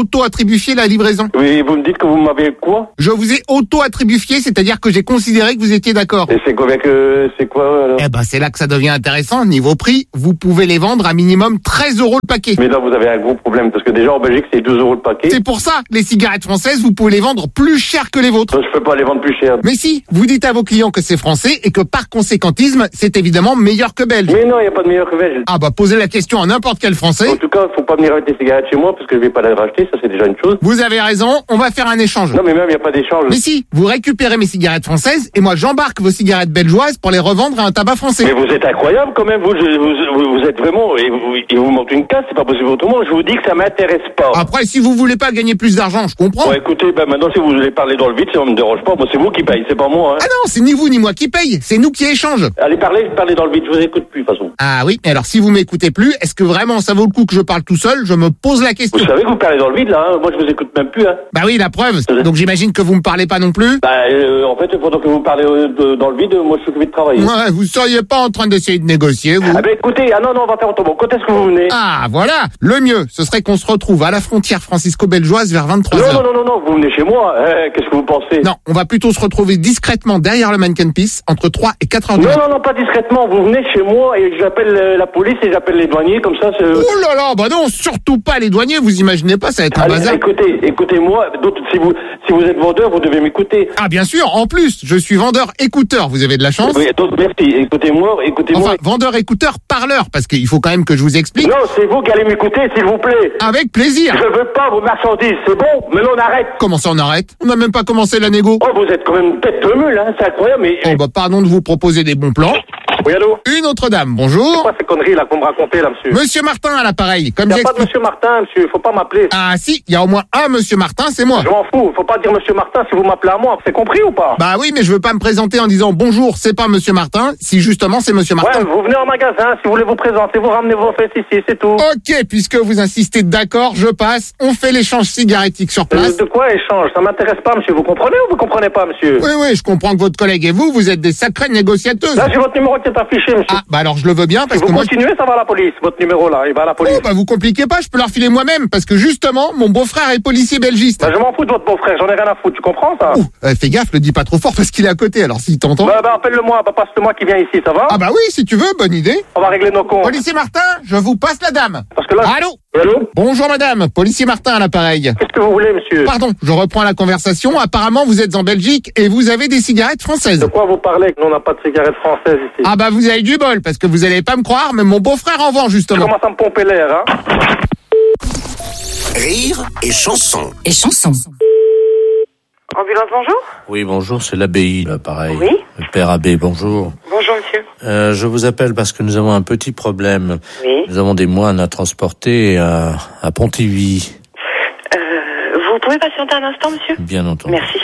Speaker 4: auto-attribué la livraison.
Speaker 19: Oui, vous me dites que vous m'avez quoi?
Speaker 4: Je vous ai auto-attribué, c'est-à-dire que j'ai considéré que vous étiez d'accord.
Speaker 19: Et c'est quoi, que, c'est quoi, alors?
Speaker 4: Eh ben, c'est là que ça devient intéressant. Niveau prix, vous pouvez les vendre à minimum treize euros le paquet.
Speaker 19: Mais là, vous avez un gros problème, parce que déjà, en Belgique, c'est deux euros le paquet.
Speaker 4: C'est pour ça, les cigarettes françaises, vous pouvez les vendre plus cher que les vôtres.
Speaker 19: Non, je peux pas les vendre plus cher.
Speaker 4: Mais si, vous dites à vos clients que c'est français et que par conséquentisme, c'est évidemment meilleur que belge.
Speaker 19: Mais non, il n'y a pas de meilleur que belge.
Speaker 4: Ah bah, posez la question à n'importe quel français.
Speaker 19: En tout cas, faut pas venir avec des cigarettes chez moi, parce que je vais pas les racheter, ça c'est déjà une chose.
Speaker 4: Vous avez raison, on va faire un échange.
Speaker 19: Non, mais même, il n'y a pas d'échange.
Speaker 4: Mais si, vous récupérez mes cigarettes françaises et moi j'embarque vos cigarettes belgeoises pour les revendre à un tabac français.
Speaker 19: Mais vous êtes incroyable quand même, vous, je, vous, vous, vous êtes vraiment, et vous, il vous manque une casse, c'est pas possible autrement, je vous dis que ça m'intéresse pas.
Speaker 4: Après, si vous voulez pas gagner plus d'argent, je comprends.
Speaker 19: Bon, écoutez, ben maintenant, si vous voulez parler dans le vide, ça me dérange pas, moi c'est vous qui paye, c'est pas moi, hein.
Speaker 4: Ah non, c'est ni vous ni moi qui paye, c'est nous qui échange.
Speaker 19: Allez, parlez, parlez dans le vide, je vous écoute plus, de toute façon.
Speaker 4: Ah oui, mais alors si vous m'écoutez plus, est-ce que vraiment ça vaut le coup que je parle tout seul? Je me pose la question.
Speaker 19: Vous savez que vous parlez dans le vide, là, hein. Moi je vous écoute même plus, hein.
Speaker 4: Bah oui, la preuve. Donc j'imagine que vous me parlez pas non plus.
Speaker 19: Bah, euh, en fait, pendant que vous parlez euh, de, dans le vide, moi je suis occupé de travailler.
Speaker 4: Ouais, vous seriez pas en train d'essayer de négocier, vous?
Speaker 19: Ah ben écoutez, ah non, non, on va faire autrement. Quand est-ce que vous venez?
Speaker 4: Ah, voilà. Le mieux, ce serait qu'on se retrouve à la frontière francisco-belgeoise vers vingt-trois heures.
Speaker 19: Non, non, non, non, non, vous venez chez moi. Eh, qu'est-ce que vous pensez?
Speaker 4: Non, on va plutôt se retrouver discrètement derrière le Mannequin Peace entre trois et quatre heures du matin.
Speaker 19: Non, non, non, pas discrètement. Vous venez chez moi et j'appelle euh, la police et j'appelle les douaniers, comme ça, c'est...
Speaker 4: Oh là là, bah non, surtout pas les douaniers, vous imaginez pas, ça va être un
Speaker 19: Allez,
Speaker 4: bazar.
Speaker 19: écoutez, écoutez-moi, d'autres, si vous, si vous êtes vendeur, vous devez m'écouter.
Speaker 4: Ah, bien sûr, en plus, je suis vendeur-écouteur, vous avez de la chance.
Speaker 19: Oui, donc, merci, écoutez-moi, écoutez-moi.
Speaker 4: Enfin, vendeur-écouteur-parleur, parce qu'il faut quand même que je vous explique.
Speaker 19: Non, c'est vous qui allez m'écouter, s'il vous plaît.
Speaker 4: Avec plaisir.
Speaker 19: Je veux pas vos marchandises, c'est bon, mais là on arrête.
Speaker 4: Comment ça on arrête? On n'a même pas commencé la négo.
Speaker 19: Oh, vous êtes quand même une tête de mule, hein, c'est incroyable, mais...
Speaker 4: Oh, bah pardon de vous proposer des bons plans.
Speaker 19: Oui, allô?
Speaker 4: Une autre dame, bonjour.
Speaker 19: C'est quoi ces conneries là qu'on me racontait là, monsieur?
Speaker 4: Monsieur Martin à l'appareil. Comme
Speaker 19: il n'y a
Speaker 4: j'ai
Speaker 19: pas de monsieur Martin, monsieur, faut pas m'appeler.
Speaker 4: Ah si, il y a au moins un monsieur Martin, c'est moi.
Speaker 19: Je m'en fous, faut pas dire monsieur Martin si vous m'appelez à moi, c'est compris ou pas?
Speaker 4: Bah oui, mais je veux pas me présenter en disant bonjour, c'est pas monsieur Martin, si justement c'est monsieur Martin.
Speaker 19: Ouais, vous venez en magasin, si vous voulez vous présenter, vous ramenez vos fesses ici, c'est tout.
Speaker 4: Ok, puisque vous insistez, d'accord, je passe, on fait l'échange cigarettique sur place.
Speaker 19: De, de quoi échange? Ça m'intéresse pas, monsieur, vous comprenez ou vous comprenez pas, monsieur?
Speaker 4: Oui, oui, je comprends que votre collègue et vous, vous êtes des sacrées négociateuses.
Speaker 19: Là, j'ai votre numéro qui est affiché, monsieur.
Speaker 4: Ah, bah alors je le veux bien, parce
Speaker 19: si
Speaker 4: que
Speaker 19: vous
Speaker 4: moi...
Speaker 19: continuez, ça va à la police, votre numéro là, il va à la police.
Speaker 4: Oh, bah vous compliquez pas, je peux leur filer moi-même, parce que justement, mon beau-frère est policier belgiste.
Speaker 19: Bah je m'en fous de votre beau-frère, j'en ai rien à foutre, tu comprends ça?
Speaker 4: Ouh, euh, fais gaffe, le dis pas trop fort, parce qu'il est à côté, alors s'il t'entend...
Speaker 19: Bah, bah appelle-le-moi, bah passe-le-moi qui vient ici, ça va?
Speaker 4: Ah bah oui, si tu veux, bonne idée.
Speaker 19: On va régler nos comptes.
Speaker 4: Policier Martin, je vous passe la dame.
Speaker 19: Parce que là...
Speaker 4: Allô?
Speaker 19: Allô?
Speaker 4: Bonjour madame, policier Martin à l'appareil.
Speaker 19: Qu'est-ce que vous voulez, monsieur?
Speaker 4: Pardon, je reprends la conversation. Apparemment, vous êtes en Belgique et vous avez des cigarettes françaises.
Speaker 19: De quoi vous parlez? Nous, on n'a pas de cigarettes françaises ici.
Speaker 4: Ah bah vous avez du bol, parce que vous allez pas me croire, mais mon beau-frère en vend justement.
Speaker 19: Tu commences à me pomper l'air, hein?
Speaker 2: Rire et chanson.
Speaker 7: Et chanson.
Speaker 21: Ambulance, bonjour.
Speaker 9: Oui, bonjour, c'est l'abbaye, là, pareil.
Speaker 21: Oui.
Speaker 9: Le père abbé, bonjour.
Speaker 21: Bonjour, monsieur.
Speaker 9: Euh, je vous appelle parce que nous avons un petit problème.
Speaker 21: Oui.
Speaker 9: Nous avons des moines à transporter à, à Pontivy.
Speaker 21: Euh, vous pouvez patienter un instant, monsieur?
Speaker 9: Bien entendu.
Speaker 21: Merci.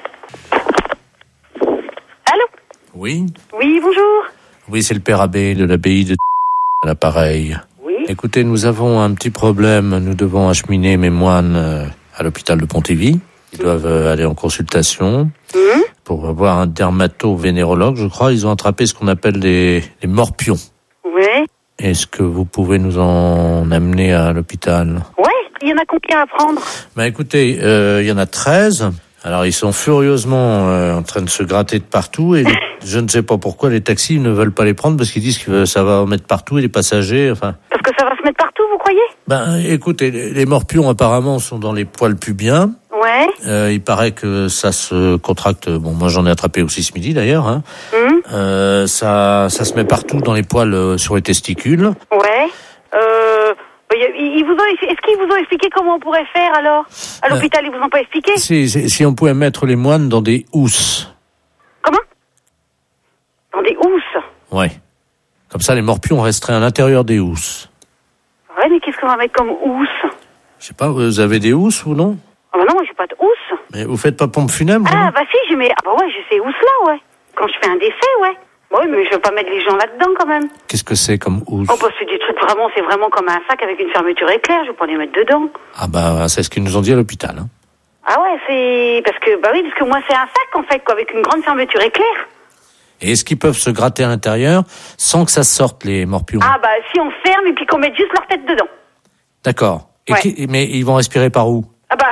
Speaker 21: Allô?
Speaker 9: Oui.
Speaker 21: Oui, bonjour.
Speaker 9: Oui, c'est le père abbé de l'abbaye de à l'appareil.
Speaker 21: Oui.
Speaker 9: Écoutez, nous avons un petit problème. Nous devons acheminer mes moines euh, à l'hôpital de Pontivy. Ils doivent euh, aller en consultation
Speaker 21: Mmh.
Speaker 9: pour avoir un dermato-vénérologue, je crois. Ils ont attrapé ce qu'on appelle les, les morpions.
Speaker 21: Oui.
Speaker 9: Est-ce que vous pouvez nous en amener à l'hôpital?
Speaker 21: Ouais. Il y en a combien à prendre?
Speaker 9: Bah écoutez, euh, il y en a treize. Alors ils sont furieusement euh, en train de se gratter de partout et les, je ne sais pas pourquoi les taxis ne veulent pas les prendre parce qu'ils disent que ça va en mettre partout et les passagers, enfin...
Speaker 21: Parce que ça va se mettre partout, vous croyez?
Speaker 9: Ben écoutez, les, les morpions apparemment sont dans les poils pubiens.
Speaker 21: Ouais.
Speaker 9: Euh, il paraît que ça se contracte. Bon, moi j'en ai attrapé aussi ce midi d'ailleurs. Hein.
Speaker 21: Mmh.
Speaker 9: Euh, ça, ça se met partout dans les poils euh, sur les testicules.
Speaker 21: Ouais. Euh, ils vous ont, est-ce qu'ils vous ont expliqué comment on pourrait faire alors? À l'hôpital, euh, ils vous ont pas expliqué?
Speaker 9: Si, si, si on pouvait mettre les moines dans des housses.
Speaker 21: Comment? Dans des housses?
Speaker 9: Ouais. Comme ça, les morpions resteraient à l'intérieur des housses.
Speaker 21: Ouais, mais qu'est-ce qu'on va mettre comme housse?
Speaker 9: Je sais pas, vous avez des housses ou non?
Speaker 21: Ah bah non, moi j'ai pas de housse.
Speaker 9: Mais vous faites pas pompe funèbre?
Speaker 21: Ah
Speaker 9: non?
Speaker 21: bah si, j'ai mes... Ah bah ouais, j'ai ces housses-là, ouais. Quand je fais un décès, ouais. Bah oui, mais je veux pas mettre les gens là-dedans quand même.
Speaker 9: Qu'est-ce que c'est comme housse?
Speaker 21: Oh bah c'est des trucs vraiment, c'est vraiment comme un sac avec une fermeture éclair, je vais pas les mettre dedans.
Speaker 9: Ah bah c'est ce qu'ils nous ont dit à l'hôpital. Hein.
Speaker 21: Ah ouais, c'est... Parce que, bah oui, parce que moi c'est un sac en fait, quoi, avec une grande fermeture éclair.
Speaker 9: Et est-ce qu'ils peuvent se gratter à l'intérieur sans que ça sorte, les morpions?
Speaker 21: Ah bah si on ferme et puis qu'on mette juste leur tête dedans.
Speaker 9: D'accord. Et
Speaker 21: ouais.
Speaker 9: qui... Mais ils vont respirer par où?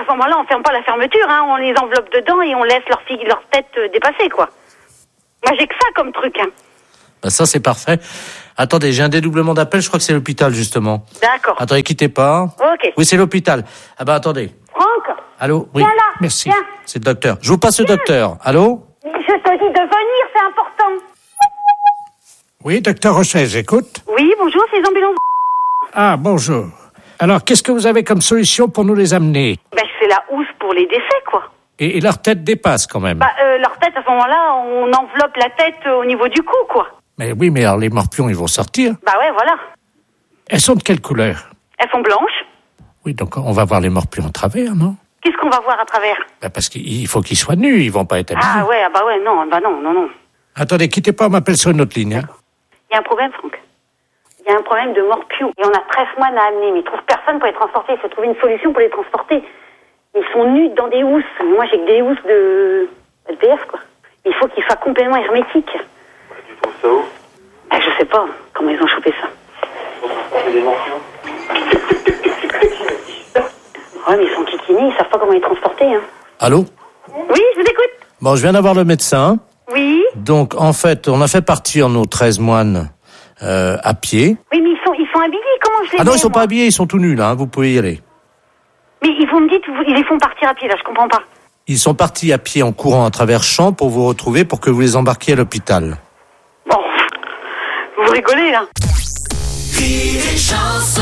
Speaker 21: ce moment-là, on ferme pas la fermeture, hein. On les enveloppe dedans et on laisse leur, fig- leur tête euh, dépasser, quoi. Moi, j'ai que ça comme truc, hein.
Speaker 17: Bah ça, c'est parfait. Attendez, j'ai un dédoublement d'appel, je crois que c'est l'hôpital, justement.
Speaker 21: D'accord.
Speaker 17: Attendez, quittez pas.
Speaker 21: Ok.
Speaker 17: Oui, c'est l'hôpital. Ah bah attendez.
Speaker 21: Franck.
Speaker 17: Allô? Oui.
Speaker 21: Viens là.
Speaker 17: Merci.
Speaker 21: Viens.
Speaker 17: C'est le docteur. Je vous passe le docteur. Allô?
Speaker 21: Je te dis de venir, c'est important.
Speaker 10: Oui, docteur Rocher, j'écoute.
Speaker 21: Oui, bonjour, c'est les ambulances.
Speaker 10: Ah, bonjour. Alors, qu'est-ce que vous avez comme solution pour nous les amener?
Speaker 21: Ben, c'est la housse pour les décès, quoi.
Speaker 10: Et, et leur tête dépasse quand même.
Speaker 21: Bah, euh, leur tête, à ce moment-là, on enveloppe la tête euh, au niveau du cou, quoi.
Speaker 10: Mais oui, mais alors les morpions, ils vont sortir.
Speaker 21: Bah ouais, voilà.
Speaker 10: Elles sont de quelle couleur?
Speaker 21: Elles sont blanches.
Speaker 10: Oui, donc on va voir les morpions à travers, non?
Speaker 21: Qu'est-ce qu'on va voir à travers?
Speaker 10: Bah parce qu'il faut qu'ils soient nus, ils vont pas être habillés.
Speaker 21: Ah ouais, ah bah ouais, non, bah non, non, non.
Speaker 10: Attendez, quittez pas, on m'appelle sur une autre ligne. Hein.
Speaker 21: Il y a un problème, Franck. Il y a un problème de morpions. Et on a treize mois à amener, mais ils trouvent personne pour les transporter. Il faut trouver une solution pour les transporter. Ils sont nus dans des housses. Moi, j'ai que des housses de L P F, quoi. Il faut qu'ils soient complètement hermétiques.
Speaker 13: Tu trouves ça où?
Speaker 21: Ah, je sais pas comment ils ont chopé ça.
Speaker 13: Pour transporter des morpions.
Speaker 21: Ouais, mais ils sont kikinés, ils savent pas comment les transporter, hein.
Speaker 17: Allô?
Speaker 21: Oui, je vous écoute.
Speaker 17: Bon, je viens d'avoir le médecin.
Speaker 21: Oui.
Speaker 17: Donc, en fait, on a fait partir nos treize moines euh, à pied.
Speaker 21: Oui, mais ils sont, ils sont habillés, comment je les
Speaker 17: Ah non,
Speaker 21: mets,
Speaker 17: ils sont
Speaker 21: moi
Speaker 17: pas habillés, ils sont tout nus, là, hein, vous pouvez y aller.
Speaker 21: Mais ils vous me dites, vous- ils les font partir à pied, là, je comprends pas.
Speaker 17: Ils sont partis à pied en courant à travers champs pour vous retrouver, pour que vous les embarquiez à l'hôpital.
Speaker 21: Bon, vous rigolez, là.
Speaker 7: Rire et chanson.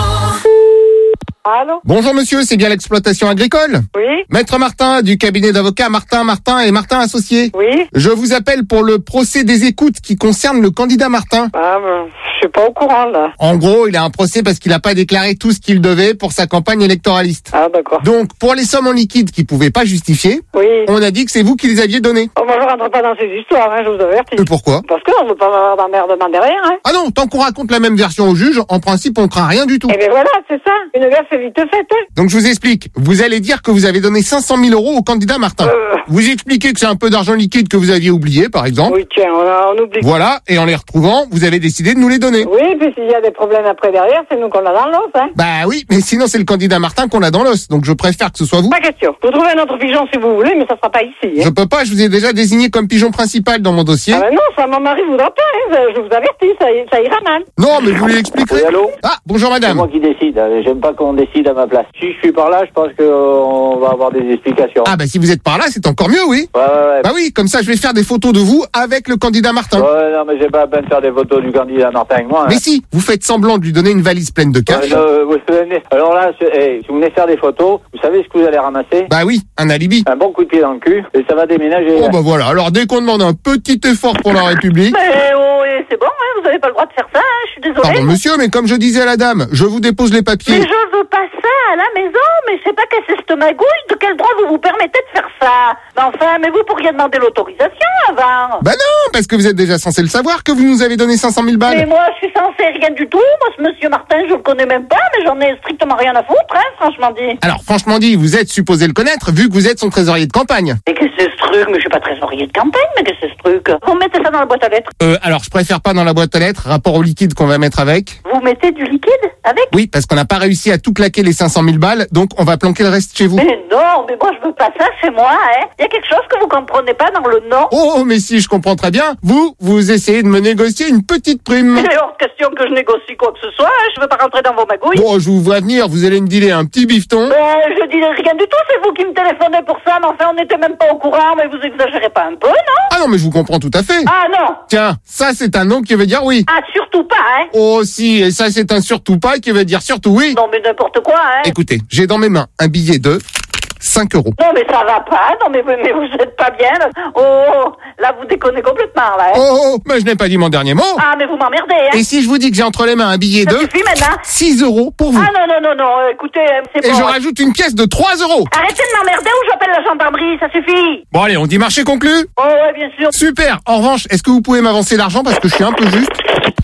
Speaker 4: Allô? Bonjour monsieur, c'est bien l'exploitation agricole?
Speaker 21: Oui.
Speaker 4: Maître Martin du cabinet d'avocats Martin, Martin et Martin Associés.
Speaker 21: Oui.
Speaker 4: Je vous appelle pour le procès des écoutes qui concerne le candidat Martin.
Speaker 21: Ah, ben, je suis pas au courant, là.
Speaker 4: En gros, il a un procès parce qu'il n'a pas déclaré tout ce qu'il devait pour sa campagne électoraliste.
Speaker 21: Ah, d'accord.
Speaker 4: Donc, pour les sommes en liquide qu'il pouvait pas justifier,
Speaker 21: Oui.
Speaker 4: on a dit que c'est vous qui les aviez données.
Speaker 21: Oh, moi, je rentre pas dans ces histoires, hein, je vous avertis.
Speaker 4: Et pourquoi?
Speaker 21: Parce qu'on veut pas avoir d'emmerdement derrière, hein.
Speaker 4: Ah non, tant qu'on raconte la même version au juge, en principe, on craint rien du tout.
Speaker 21: Eh ben voilà, c'est ça. Une gaffe est vite faite, hein.
Speaker 4: Donc je vous explique, vous allez dire que vous avez donné cinq cent mille euros au candidat Martin.
Speaker 21: Euh.
Speaker 4: Vous expliquez que c'est un peu d'argent liquide que vous aviez oublié, par exemple.
Speaker 21: Oui, tiens, on, a- on oublie.
Speaker 4: Voilà, et en les retrouvant, vous avez décidé de nous les donner.
Speaker 21: Oui, puis s'il y a des problèmes après derrière, c'est nous qu'on a dans l'os, hein.
Speaker 4: Bah oui, mais sinon c'est le candidat Martin qu'on a dans l'os, donc je préfère que ce soit vous.
Speaker 21: Pas question. Vous trouvez un autre pigeon si vous voulez, mais ça sera pas ici, hein.
Speaker 4: Je peux pas, je vous ai déjà désigné comme pigeon principal dans mon dossier.
Speaker 21: Ah ben non, ça, mon mari voudra pas, hein. Je vous avertis, ça, ça ira mal.
Speaker 4: Non, mais vous lui expliquerez.
Speaker 11: Oui, allô?
Speaker 4: Ah, bonjour
Speaker 11: C'est
Speaker 4: madame.
Speaker 11: moi qui décide. hein. J'aime pas qu'on décide à ma place. Si je suis par là, je pense qu'on va avoir des explications.
Speaker 4: Ah bah si vous êtes par là, c'est encore mieux, oui.
Speaker 11: Ouais, ouais, ouais.
Speaker 4: Bah oui, comme ça je vais faire des photos de vous avec le candidat Martin.
Speaker 11: Ouais, non, mais j'ai pas à peine de faire des photos du candidat Martin avec moi. hein.
Speaker 4: Mais si, vous faites semblant de lui donner une valise pleine de cash.
Speaker 11: Ouais, euh, vous venez- Alors là, c'est- eh, si vous venez faire des photos, vous savez ce que vous allez ramasser?
Speaker 4: Bah oui, un alibi.
Speaker 11: Un bon coup de pied dans le cul, et ça va déménager.
Speaker 4: Oh bah voilà, alors dès qu'on demande un petit effort pour la République...
Speaker 21: Mais oh, et c'est bon, hein, vous avez pas le droit de faire ça, hein, je suis désolée.
Speaker 4: Pardon monsieur, mais comme je disais à la dame, je vous dépose les papiers.
Speaker 21: Mais je veux pas ça à la maison, mais je sais pas qu'est-ce que c'est cette magouille, de quel droit vous vous permettez de faire ça? Mais enfin, mais vous pourriez demander l'autorisation avant.
Speaker 4: Bah non, parce que vous êtes déjà censé le savoir que vous nous avez donné cinq cent mille balles.
Speaker 21: Mais moi, je suis censée rien du tout. Moi, ce monsieur Martin, je le connais même pas, mais j'en ai strictement rien à foutre, hein, franchement dit.
Speaker 4: Alors franchement dit, vous êtes supposé le connaître vu que vous êtes son trésorier de campagne.
Speaker 21: Mais qu'est-ce que c'est ce truc? Mais je suis pas trésorier de campagne, mais qu'est-ce que c'est ce truc? Vous mettez ça dans la boîte à lettres.
Speaker 4: Euh, alors je préfère pas dans la boîte à lettres, rapport au liquide qu'on va mettre avec.
Speaker 21: Vous mettez du liquide avec?
Speaker 4: Oui, parce qu'on n'a pas réussi à tout claquer les cinq cent mille balles, donc on va planquer le reste chez vous.
Speaker 21: Mais non, mais moi, je veux pas ça chez moi, hein. Il y a quelque chose que vous comprenez pas dans le nom.
Speaker 4: Oh, mais si, je comprends très bien. Vous, vous essayez de me négocier une petite prime.
Speaker 21: Il est hors de question que je négocie quoi que ce soit, hein. Je veux pas rentrer dans vos magouilles.
Speaker 4: Bon, je vous vois venir, vous allez me dealer un petit bifton.
Speaker 21: Ben, je dis rien du tout, c'est vous qui me téléphonez pour ça, mais enfin, on n'était même pas au courant, mais vous exagérez pas un peu, non?
Speaker 4: Ah non, mais je vous comprends tout à fait.
Speaker 21: Ah non!
Speaker 4: Tiens, ça c'est un non qui veut dire oui.
Speaker 21: Ah, surtout pas, hein?
Speaker 4: Oh si, et ça c'est un surtout pas qui veut dire surtout oui.
Speaker 21: Non, mais n'importe quoi, hein?
Speaker 4: Écoutez, j'ai dans mes mains un billet de cinq euros.
Speaker 21: Non, mais ça va pas, non, mais, mais vous êtes pas bien, là. Oh, là, vous déconnez complètement, là, hein?
Speaker 4: Oh, oh, mais je n'ai pas dit mon dernier mot.
Speaker 21: Ah, mais vous m'emmerdez, hein?
Speaker 4: Et si je vous dis que j'ai entre les mains un billet
Speaker 21: Ça
Speaker 4: de
Speaker 21: suffit maintenant?
Speaker 4: six euros pour vous.
Speaker 21: Ah non, non, non, non, euh, écoutez, euh, c'est
Speaker 4: Et
Speaker 21: bon.
Speaker 4: je rajoute une pièce de trois euros.
Speaker 21: Arrêtez de m'emmerder ou j'appelle la gendarmerie, ça suffit.
Speaker 4: Bon allez, on dit marché conclu.
Speaker 21: Oh, ouais, bien sûr.
Speaker 4: Super. En revanche, est-ce que vous pouvez m'avancer l'argent parce que je suis un peu juste?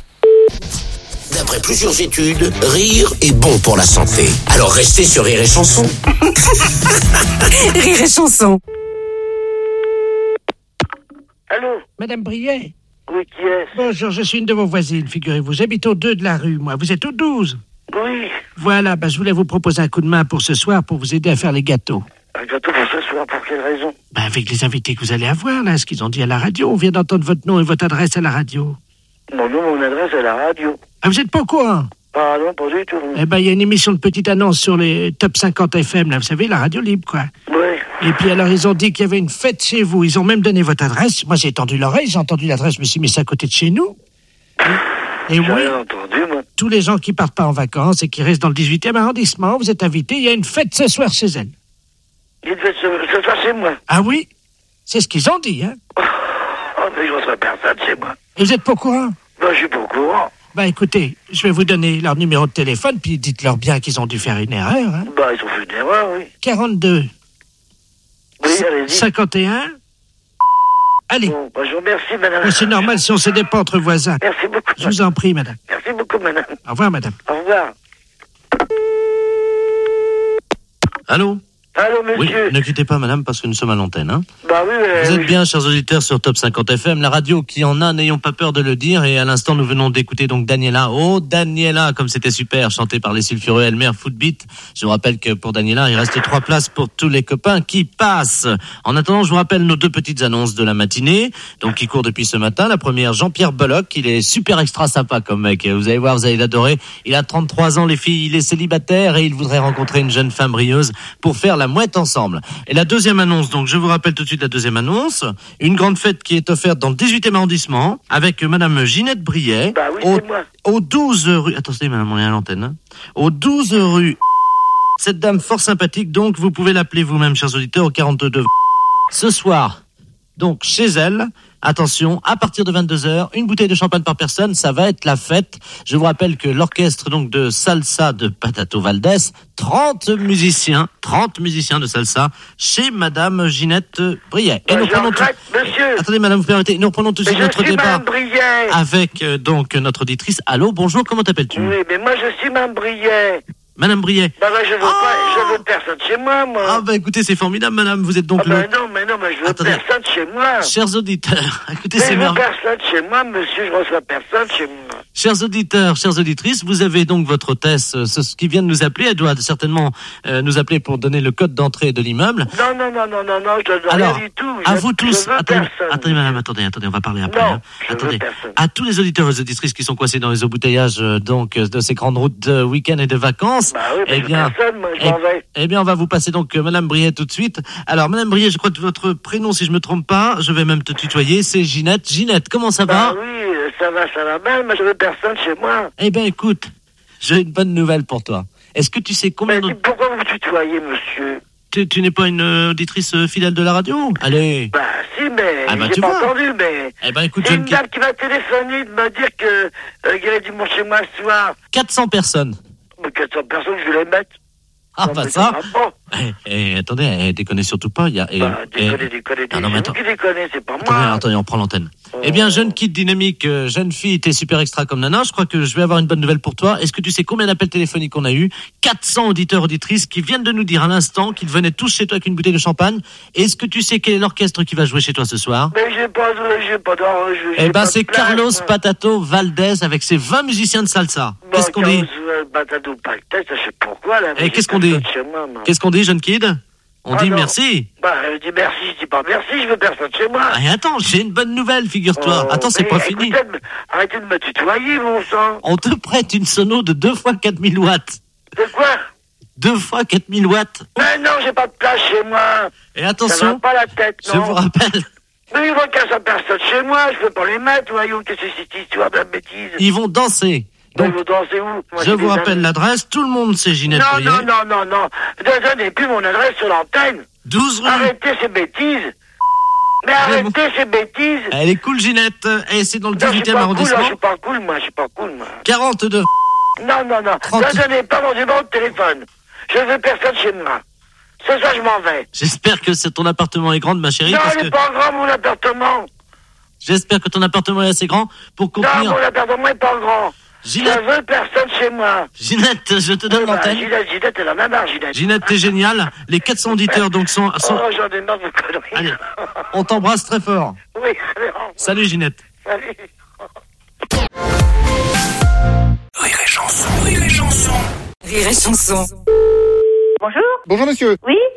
Speaker 2: D'après plusieurs études, rire est bon pour la santé. Alors restez sur Rire et Chanson.
Speaker 7: Rire et chanson.
Speaker 10: Allô? Madame Briet?
Speaker 21: Oui, qui est-ce?
Speaker 10: Bonjour, je suis une de vos voisines, figurez-vous. J'habite au deux de la rue, moi. Vous êtes au douze?
Speaker 21: Oui.
Speaker 10: Voilà, ben, je voulais vous proposer un coup de main pour ce soir pour vous aider à faire les gâteaux.
Speaker 3: Un gâteau pour ce soir, pour quelle raison?
Speaker 10: Bah, avec les invités que vous allez avoir, là, ce qu'ils ont dit à la radio. On vient d'entendre votre nom et votre adresse à la radio.
Speaker 3: Mon nom, mon adresse à la radio.
Speaker 10: Ah, vous êtes pas au courant?
Speaker 3: Ah non, pas du tout.
Speaker 10: Eh ben, il y a une émission de petite annonce sur les top cinquante F M, là, vous savez, la radio libre, quoi.
Speaker 3: Ouais.
Speaker 10: Et puis alors, ils ont dit qu'il y avait une fête chez vous. Ils ont même donné votre adresse. Moi, j'ai tendu l'oreille, j'ai entendu l'adresse, je me suis mis ça à côté de chez nous. Et, et oui,
Speaker 3: rien entendu, moi.
Speaker 10: tous les gens qui partent pas en vacances et qui restent dans le dix-huitième arrondissement, vous êtes invités. Il y a une fête ce soir chez elle.
Speaker 3: Il y a une fête ce, ce soir chez moi.
Speaker 10: Ah oui? C'est ce qu'ils ont dit, hein?
Speaker 3: Oh, mais je reçois personne chez moi.
Speaker 10: Et vous êtes pas au courant?
Speaker 3: Non, je suis pas au courant.
Speaker 10: Bah écoutez, je vais vous donner leur numéro de téléphone, puis dites-leur bien qu'ils ont dû faire une erreur. Hein.
Speaker 3: Bah, ils ont fait une erreur, oui.
Speaker 10: quarante-deux.
Speaker 3: Oui, allez-y.
Speaker 10: cinquante et un. Allez.
Speaker 3: Bon, bah, je vous remercie, madame.
Speaker 10: Oh, c'est normal si on s'aidait pas entre voisins.
Speaker 3: Merci beaucoup.
Speaker 10: Je vous en prie, madame.
Speaker 3: Merci beaucoup, madame.
Speaker 10: Au revoir, madame.
Speaker 3: Au revoir.
Speaker 9: Allô?
Speaker 3: Allô, monsieur.
Speaker 9: Oui, ne quittez pas, madame, parce que nous sommes à l'antenne. Hein.
Speaker 3: Bah oui, mais...
Speaker 9: Vous êtes bien, chers auditeurs, sur Top cinquante F M, la radio qui en a, n'ayons pas peur de le dire. Et à l'instant, nous venons d'écouter donc Daniela. Oh, Daniela, comme c'était super, chanté par les sulfureux Elmer Footbeat. Je vous rappelle que pour Daniela, il reste trois places pour tous les copains qui passent. En attendant, je vous rappelle nos deux petites annonces de la matinée, donc qui courent depuis ce matin. La première, Jean-Pierre Bollock, il est super extra sympa comme mec. Vous allez voir, vous allez l'adorer. Il a trente-trois ans, les filles, il est célibataire et il voudrait rencontrer une jeune femme brilleuse pour faire la mouette ensemble. Et la deuxième annonce, donc je vous rappelle tout de suite la deuxième annonce, une grande fête qui est offerte dans le dix-huitième arrondissement avec madame Ginette Briet,
Speaker 3: bah oui,
Speaker 9: au,
Speaker 3: c'est moi.
Speaker 9: au douze rue, attendez madame, on est à l'antenne, hein, au douze rue, cette dame fort sympathique, donc vous pouvez l'appeler vous-même, chers auditeurs, au quarante-deux. Ce soir, donc chez elle, attention, à partir de vingt-deux heures, une bouteille de champagne par personne, ça va être la fête. Je vous rappelle que l'orchestre donc de salsa de Patato Valdés, trente musiciens, trente musiciens de salsa chez madame Ginette Briet. Et
Speaker 3: bah,
Speaker 9: nous prenons tout...
Speaker 3: monsieur.
Speaker 9: Attendez madame, vous permettez, nous reprenons tout de suite
Speaker 3: mais
Speaker 9: notre
Speaker 3: je suis
Speaker 9: débat
Speaker 3: madame Briet.
Speaker 9: avec euh, donc notre auditrice. Allô, bonjour, comment t'appelles-tu?
Speaker 3: Oui, mais moi je suis madame Briet.
Speaker 9: Madame Briet.
Speaker 3: Bah, bah je veux
Speaker 9: oh
Speaker 3: pas, je veux personne chez moi, moi.
Speaker 9: Ah bah écoutez, c'est formidable madame, vous êtes donc
Speaker 3: ah, bah,
Speaker 9: le...
Speaker 3: non, mais non, mais je veux
Speaker 9: Attendez.
Speaker 3: personne chez moi.
Speaker 9: Chers auditeurs, écoutez,
Speaker 3: mais
Speaker 9: c'est
Speaker 3: je veux
Speaker 9: merveilleux.
Speaker 3: personne chez moi, monsieur, je reçois personne chez moi.
Speaker 9: Chers auditeurs, chères auditrices, vous avez donc votre hôtesse euh, ce, ce qui vient de nous appeler. Elle doit certainement euh, nous appeler pour donner le code d'entrée de l'immeuble.
Speaker 3: Non, non, non, non, non, non, je donne
Speaker 9: Alors,
Speaker 3: rien du tout.
Speaker 9: à
Speaker 3: je,
Speaker 9: vous tous,
Speaker 3: je veux
Speaker 9: attendez,
Speaker 3: personne.
Speaker 9: attendez madame, attendez, attendez, on va parler après.
Speaker 3: Non,
Speaker 9: hein.
Speaker 3: je
Speaker 9: Attendez,
Speaker 3: veux personne.
Speaker 9: à tous les auditeurs et auditrices qui sont coincés dans les embouteillages euh, donc euh, de ces grandes routes de week-end et de vacances,
Speaker 3: Bah oui, mais
Speaker 9: eh
Speaker 3: je veux
Speaker 9: bien,
Speaker 3: personne, moi, je
Speaker 9: eh,
Speaker 3: m'en vais.
Speaker 9: eh bien, on va vous passer donc euh, madame Briet tout de suite. Alors, madame Briet, je crois que votre prénom, si je me trompe pas, je vais même te tutoyer, c'est Ginette. Ginette, comment ça va?
Speaker 3: Bah oui, ça va, ça va mal, mais je veux personne chez moi.
Speaker 9: Eh bien, écoute, j'ai une bonne nouvelle pour toi. Est-ce que tu sais combien
Speaker 3: Mais
Speaker 9: de...
Speaker 3: pourquoi vous me tutoyez, monsieur?
Speaker 9: Tu, tu n'es pas une euh, auditrice euh, fidèle de la radio? Allez.
Speaker 3: Bah si, mais
Speaker 9: Ah bah,
Speaker 3: j'ai
Speaker 9: tu
Speaker 3: pas
Speaker 9: vois.
Speaker 3: entendu, mais...
Speaker 9: Eh ben écoute,
Speaker 3: c'est
Speaker 9: je
Speaker 3: une
Speaker 9: ne
Speaker 3: dame qui m'a téléphoné de me dire que euh, qu'il y avait du monde chez moi ce soir.
Speaker 9: quatre cents personnes.
Speaker 3: Mais quatre cents personnes, je vais les mettre.
Speaker 9: Ah
Speaker 3: Non,
Speaker 9: bah
Speaker 3: mais
Speaker 9: ça.
Speaker 3: va pas.
Speaker 9: Eh, eh, attendez, eh, déconnez surtout pas. Il y a. eh,
Speaker 3: Bah,
Speaker 9: eh,
Speaker 3: déconnez, déconnez,
Speaker 9: Ah non, mais
Speaker 3: c'est
Speaker 9: attends.
Speaker 3: vous qui déconnez, c'est pas
Speaker 9: Attendez,
Speaker 3: moi.
Speaker 9: attendez, on prend l'antenne. Eh bien, jeune kid dynamique, euh, jeune fille, t'es super extra comme nana. Je crois que je vais avoir une bonne nouvelle pour toi. Est-ce que tu sais combien d'appels téléphoniques on a eu? quatre cents auditeurs, auditrices qui viennent de nous dire à l'instant qu'ils venaient tous chez toi avec une bouteille de champagne. Est-ce que tu sais quel est l'orchestre qui va jouer chez toi ce soir?
Speaker 3: Mais j'ai pas, j'ai pas d'or, j'ai
Speaker 9: Eh
Speaker 3: j'ai
Speaker 9: ben,
Speaker 3: pas de
Speaker 9: c'est
Speaker 3: place,
Speaker 9: Carlos
Speaker 3: moi.
Speaker 9: Patato Valdés avec ses vingt musiciens de salsa.
Speaker 3: Bon,
Speaker 9: Qu'est-ce qu'on dit?
Speaker 3: Carlos, euh, Batado Pactet, je sais pourquoi, là. mais
Speaker 9: Eh, qu'est-ce
Speaker 3: j'ai
Speaker 9: qu'on dit?
Speaker 3: personne chez moi, moi.
Speaker 9: Qu'est-ce qu'on dit, jeune kid? On
Speaker 3: Ah
Speaker 9: dit
Speaker 3: non.
Speaker 9: merci.
Speaker 3: Bah, je dis merci, je dis pas merci, je veux personne chez moi.
Speaker 9: Ah, et attends, j'ai une bonne nouvelle, figure-toi.
Speaker 3: Oh,
Speaker 9: Attends, c'est
Speaker 3: mais
Speaker 9: pas fini.
Speaker 3: écoutez, de me- arrêtez de me tutoyer, mon sang.
Speaker 9: On te prête une sono de deux fois quatre mille watts.
Speaker 3: De quoi?
Speaker 9: deux fois quatre mille watts.
Speaker 3: Mais non, j'ai pas de place chez moi.
Speaker 9: Et
Speaker 3: Ça va
Speaker 9: attention,
Speaker 3: pas la tête, non.
Speaker 9: je vous rappelle,
Speaker 3: Mais il va qu'à sa personne chez moi, je peux pas les mettre, voyons, qu'est-ce que c'est cette histoire de bêtise?
Speaker 9: ils vont danser.
Speaker 3: Donc,
Speaker 9: Donc,
Speaker 3: vous dansez où? Moi,
Speaker 9: je
Speaker 3: j'ai
Speaker 9: vous
Speaker 3: des
Speaker 9: rappelle
Speaker 3: amis.
Speaker 9: l'adresse. Tout le monde sait Ginette
Speaker 3: Non,
Speaker 9: Briet.
Speaker 3: non, non, non, non. Ne donnez plus mon adresse sur l'antenne.
Speaker 9: douze rue.
Speaker 3: Arrêtez ces bêtises. Mais arrêtez ces bêtises.
Speaker 9: Elle est cool, Ginette. Et c'est dans le
Speaker 3: Non, je suis
Speaker 9: dix-huitième
Speaker 3: pas cool, là,
Speaker 9: arrondissement.
Speaker 3: je suis pas cool, moi, je suis pas cool, moi.
Speaker 9: quarante-deux.
Speaker 3: Non, non, non.
Speaker 9: trente.
Speaker 3: Ne donnez pas mon numéro de téléphone. Je veux personne chez moi. Ce soir, je m'en vais.
Speaker 9: J'espère que c'est- ton appartement est grand, ma chérie.
Speaker 3: Non,
Speaker 9: parce
Speaker 3: il
Speaker 9: que
Speaker 3: n'est pas grand, mon appartement.
Speaker 9: j'espère que ton appartement est assez grand pour
Speaker 3: Non,
Speaker 9: contenir.
Speaker 3: mon appartement n'est pas grand.
Speaker 9: Ginette.
Speaker 3: Je veux personne chez moi.
Speaker 9: Ginette, je te donne
Speaker 3: Oui, bah,
Speaker 9: l'antenne.
Speaker 3: Ginette, Ginette, elle en a marre, Ginette.
Speaker 9: Ginette, t'es géniale. Les quatre cents auditeurs donc sont. sont...
Speaker 3: Oh, j'en ai marre de conneries.
Speaker 9: Allez, on t'embrasse très fort.
Speaker 3: Oui, allez, au revoir.
Speaker 9: Salut, Ginette.
Speaker 3: Salut.
Speaker 2: Rire et chanson, rire et chanson.
Speaker 22: Rire et chanson.
Speaker 21: Bonjour.
Speaker 4: Bonjour monsieur.
Speaker 21: Oui.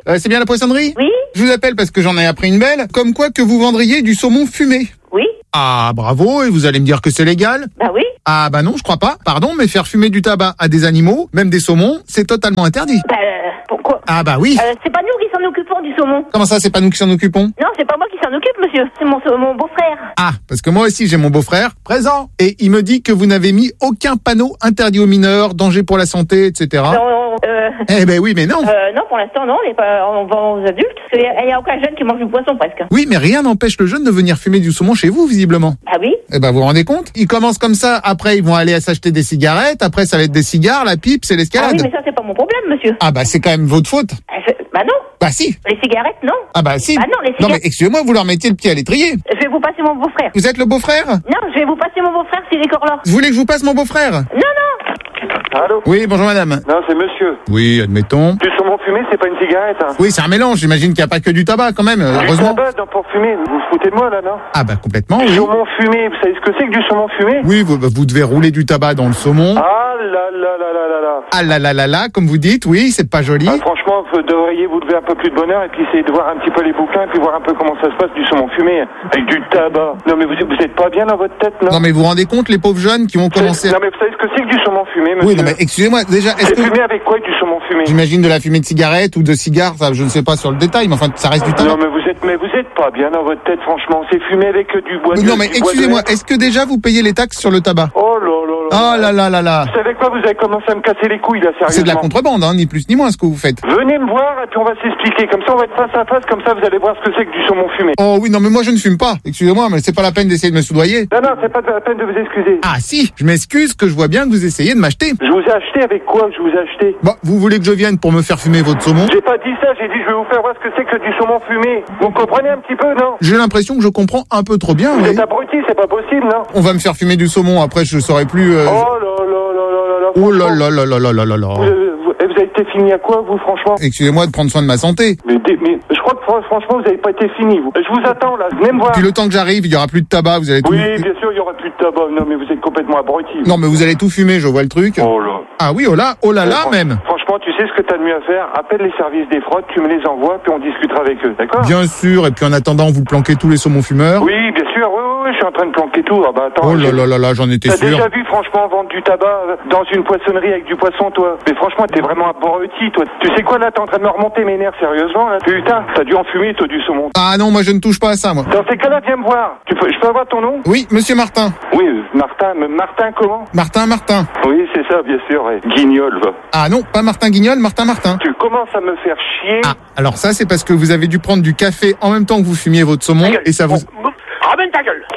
Speaker 4: Euh, c'est bien la poissonnerie?
Speaker 21: Oui.
Speaker 4: Je vous appelle parce que j'en ai appris une belle. Comme quoi que vous vendriez du saumon fumé.
Speaker 21: Oui.
Speaker 4: Ah, bravo, et vous allez me dire que c'est légal?
Speaker 21: Bah oui.
Speaker 4: Ah bah non, je crois pas. Pardon, mais faire fumer du tabac à des animaux, même des saumons, c'est totalement interdit.
Speaker 21: Bah, euh, pourquoi?
Speaker 4: Ah bah oui.
Speaker 21: Euh, c'est pas nous qui s'en occupons du saumon.
Speaker 4: Comment ça, c'est pas nous qui s'en occupons?
Speaker 21: Non, c'est pas moi qui s'en occupe, monsieur. C'est mon, mon beau-frère.
Speaker 4: Ah, parce que moi aussi j'ai mon beau-frère, présent. Et il me dit que vous n'avez mis aucun panneau interdit aux mineurs, danger pour la santé, et cetera.
Speaker 21: Non, euh...
Speaker 4: Eh ben oui, mais non.
Speaker 21: Euh, non, pour l'instant, non, on, est pas, on vend aux adultes. Il n'y a aucun jeune qui mange du poisson, presque.
Speaker 4: Oui, mais rien n'empêche le jeune de venir fumer du saumon chez vous, visiblement.
Speaker 21: Ah oui?
Speaker 4: Eh ben, vous vous rendez compte? Ils commencent comme ça, après ils vont aller s'acheter des cigarettes, après ça va être des cigares, la pipe, c'est l'escalade.
Speaker 21: Ah oui, mais ça, c'est pas mon problème, monsieur.
Speaker 4: Ah bah, c'est quand même votre faute.
Speaker 21: Ah, je... Bah non.
Speaker 4: Bah si.
Speaker 21: Les cigarettes, non.
Speaker 4: Ah bah si.
Speaker 21: Bah non, les cigarettes.
Speaker 4: Non mais excusez-moi, vous leur mettiez le pied à l'étrier.
Speaker 21: Je vais vous passer mon beau-frère.
Speaker 4: Vous êtes le beau-frère?
Speaker 21: Non, je vais vous passer mon beau-frère s'il est encore là.
Speaker 4: Vous voulez que je vous passe mon beau-frère?
Speaker 21: Non, non.
Speaker 13: Allô?
Speaker 4: Oui, bonjour madame.
Speaker 13: Non, c'est monsieur.
Speaker 4: Oui, admettons.
Speaker 13: Du saumon fumé, c'est pas une cigarette, hein?
Speaker 4: Oui, c'est un mélange, j'imagine qu'il n'y a pas que du tabac quand même, heureusement.
Speaker 13: Du tabac dans, pour fumer, vous vous foutez de moi là, non?
Speaker 4: Ah bah complètement,
Speaker 13: Du
Speaker 4: oui.
Speaker 13: saumon fumé, vous savez ce que c'est que du saumon fumé?
Speaker 4: Oui, vous, vous devez rouler du tabac dans le saumon.
Speaker 13: Ah là là là là là là.
Speaker 4: Ah là là là là, comme vous dites, oui, c'est pas joli.
Speaker 13: Ah, franchement, vous devriez vous lever un peu plus de bonheur et puis essayer de voir un petit peu les bouquins et puis voir un peu comment ça se passe du saumon fumé avec du tabac. Non mais vous, vous êtes pas bien dans votre tête, non?
Speaker 4: Non mais vous vous rendez compte, les pauvres jeunes qui vont commencer...
Speaker 13: Non mais vous savez ce que c'est que du saumon fumé, monsieur?
Speaker 4: Oui, non mais excusez-moi, déjà, est-ce
Speaker 13: C'est
Speaker 4: que...
Speaker 13: fumé avec quoi du saumon fumé?
Speaker 4: J'imagine de la fumée de cigarette ou de cigare, ça, je ne sais pas sur le détail, mais enfin, ça reste du tabac.
Speaker 13: Non mais vous êtes, mais vous êtes pas bien dans votre tête, franchement. C'est fumé avec du bois.
Speaker 4: Non mais excusez-moi, est-ce que déjà vous payez les taxes sur le tabac?
Speaker 13: Oh là là là.
Speaker 4: Oh là là là là.
Speaker 13: Vous savez quoi, vous avez commencé à me casser les couilles là, sérieusement.
Speaker 4: C'est de la contrebande, hein, ni plus ni moins ce que vous faites.
Speaker 13: Venez me voir et puis on va s'expliquer. Comme ça, on va être face à face. Comme ça, vous allez voir ce que c'est que du saumon fumé.
Speaker 4: Oh oui, non mais moi je ne fume pas. Excusez-moi, mais c'est pas la peine d'essayer de me soudoyer.
Speaker 13: Non, non, c'est pas de la peine de vous excuser.
Speaker 4: Ah si, je m'excuse que je vois bien que vous essayez de m'acheter.
Speaker 13: Je vous ai acheté avec quoi? Je vous ai acheté.
Speaker 4: Bah, vous voulez que je vienne pour me faire fumer votre saumon?
Speaker 13: J'ai pas dit ça, j'ai dit je vais vous faire voir ce que c'est que du saumon fumé. Vous comprenez un petit peu, non?
Speaker 4: J'ai l'impression que je comprends un peu trop bien,
Speaker 13: Vous
Speaker 4: oui.
Speaker 13: êtes abruti, c'est pas possible, non?
Speaker 4: On va me faire fumer du saumon, après je saurais plus... Euh...
Speaker 13: Oh là là là là là là.
Speaker 4: Oh là là là là là là là là.
Speaker 13: Vous, vous, vous avez été fini à quoi, vous, franchement?
Speaker 4: Excusez-moi de prendre soin de ma santé.
Speaker 13: Mais, mais je crois que franchement, vous avez pas été fini, vous. Je vous attends, là. Venez me voir.
Speaker 4: Puis le temps que j'arrive, il y aura plus de tabac, vous allez tout...
Speaker 13: Oui, bien sûr, il y aura plus de tabac. Non, mais vous êtes complètement abruti.
Speaker 4: Non, mais vous allez tout fumer, je vois le truc.
Speaker 13: Oh là.
Speaker 4: Ah oui, oh là, oh là là,
Speaker 13: Fran-
Speaker 4: même.
Speaker 13: Franchement, tu sais ce que t'as de mieux à faire? Appelle les services des fraudes, tu me les envoies, puis on discutera avec eux, d'accord?
Speaker 4: Bien sûr, et puis en attendant, vous planquez tous les saumons fumeurs.
Speaker 13: Oui, bien sûr, oui, oui, oui, je suis en train de planquer tout. Ah bah attends.
Speaker 4: Oh là là là là, j'en étais
Speaker 13: T'as
Speaker 4: sûr.
Speaker 13: déjà vu, franchement, vendre du tabac euh, dans une poissonnerie avec du poisson, toi? Mais franchement, t'es vraiment abruti, toi. Tu sais quoi, là, t'es en train de me remonter mes nerfs, sérieusement, là? Putain, t'as dû en fumer, toi, du saumon.
Speaker 4: Ah non, moi je ne touche pas à ça, moi.
Speaker 13: Dans ces cas-là, viens me voir. Tu peux, je peux avoir ton nom?
Speaker 4: Oui, monsieur Martin.
Speaker 13: Oui, euh, Martin, mais Martin comment?
Speaker 4: Martin Martin.
Speaker 13: Oui, c'est ça, bien sûr, ouais. Guignol, va.
Speaker 4: Ah non, pas Martin Guignol, Martin Martin.
Speaker 13: Tu commences à me faire chier.
Speaker 4: Ah, alors ça, c'est parce que vous avez dû prendre du café en même temps que vous fumiez votre saumon, et ça vous...
Speaker 8: Ramène ta gueule.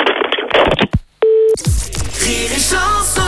Speaker 7: Rire et chanson.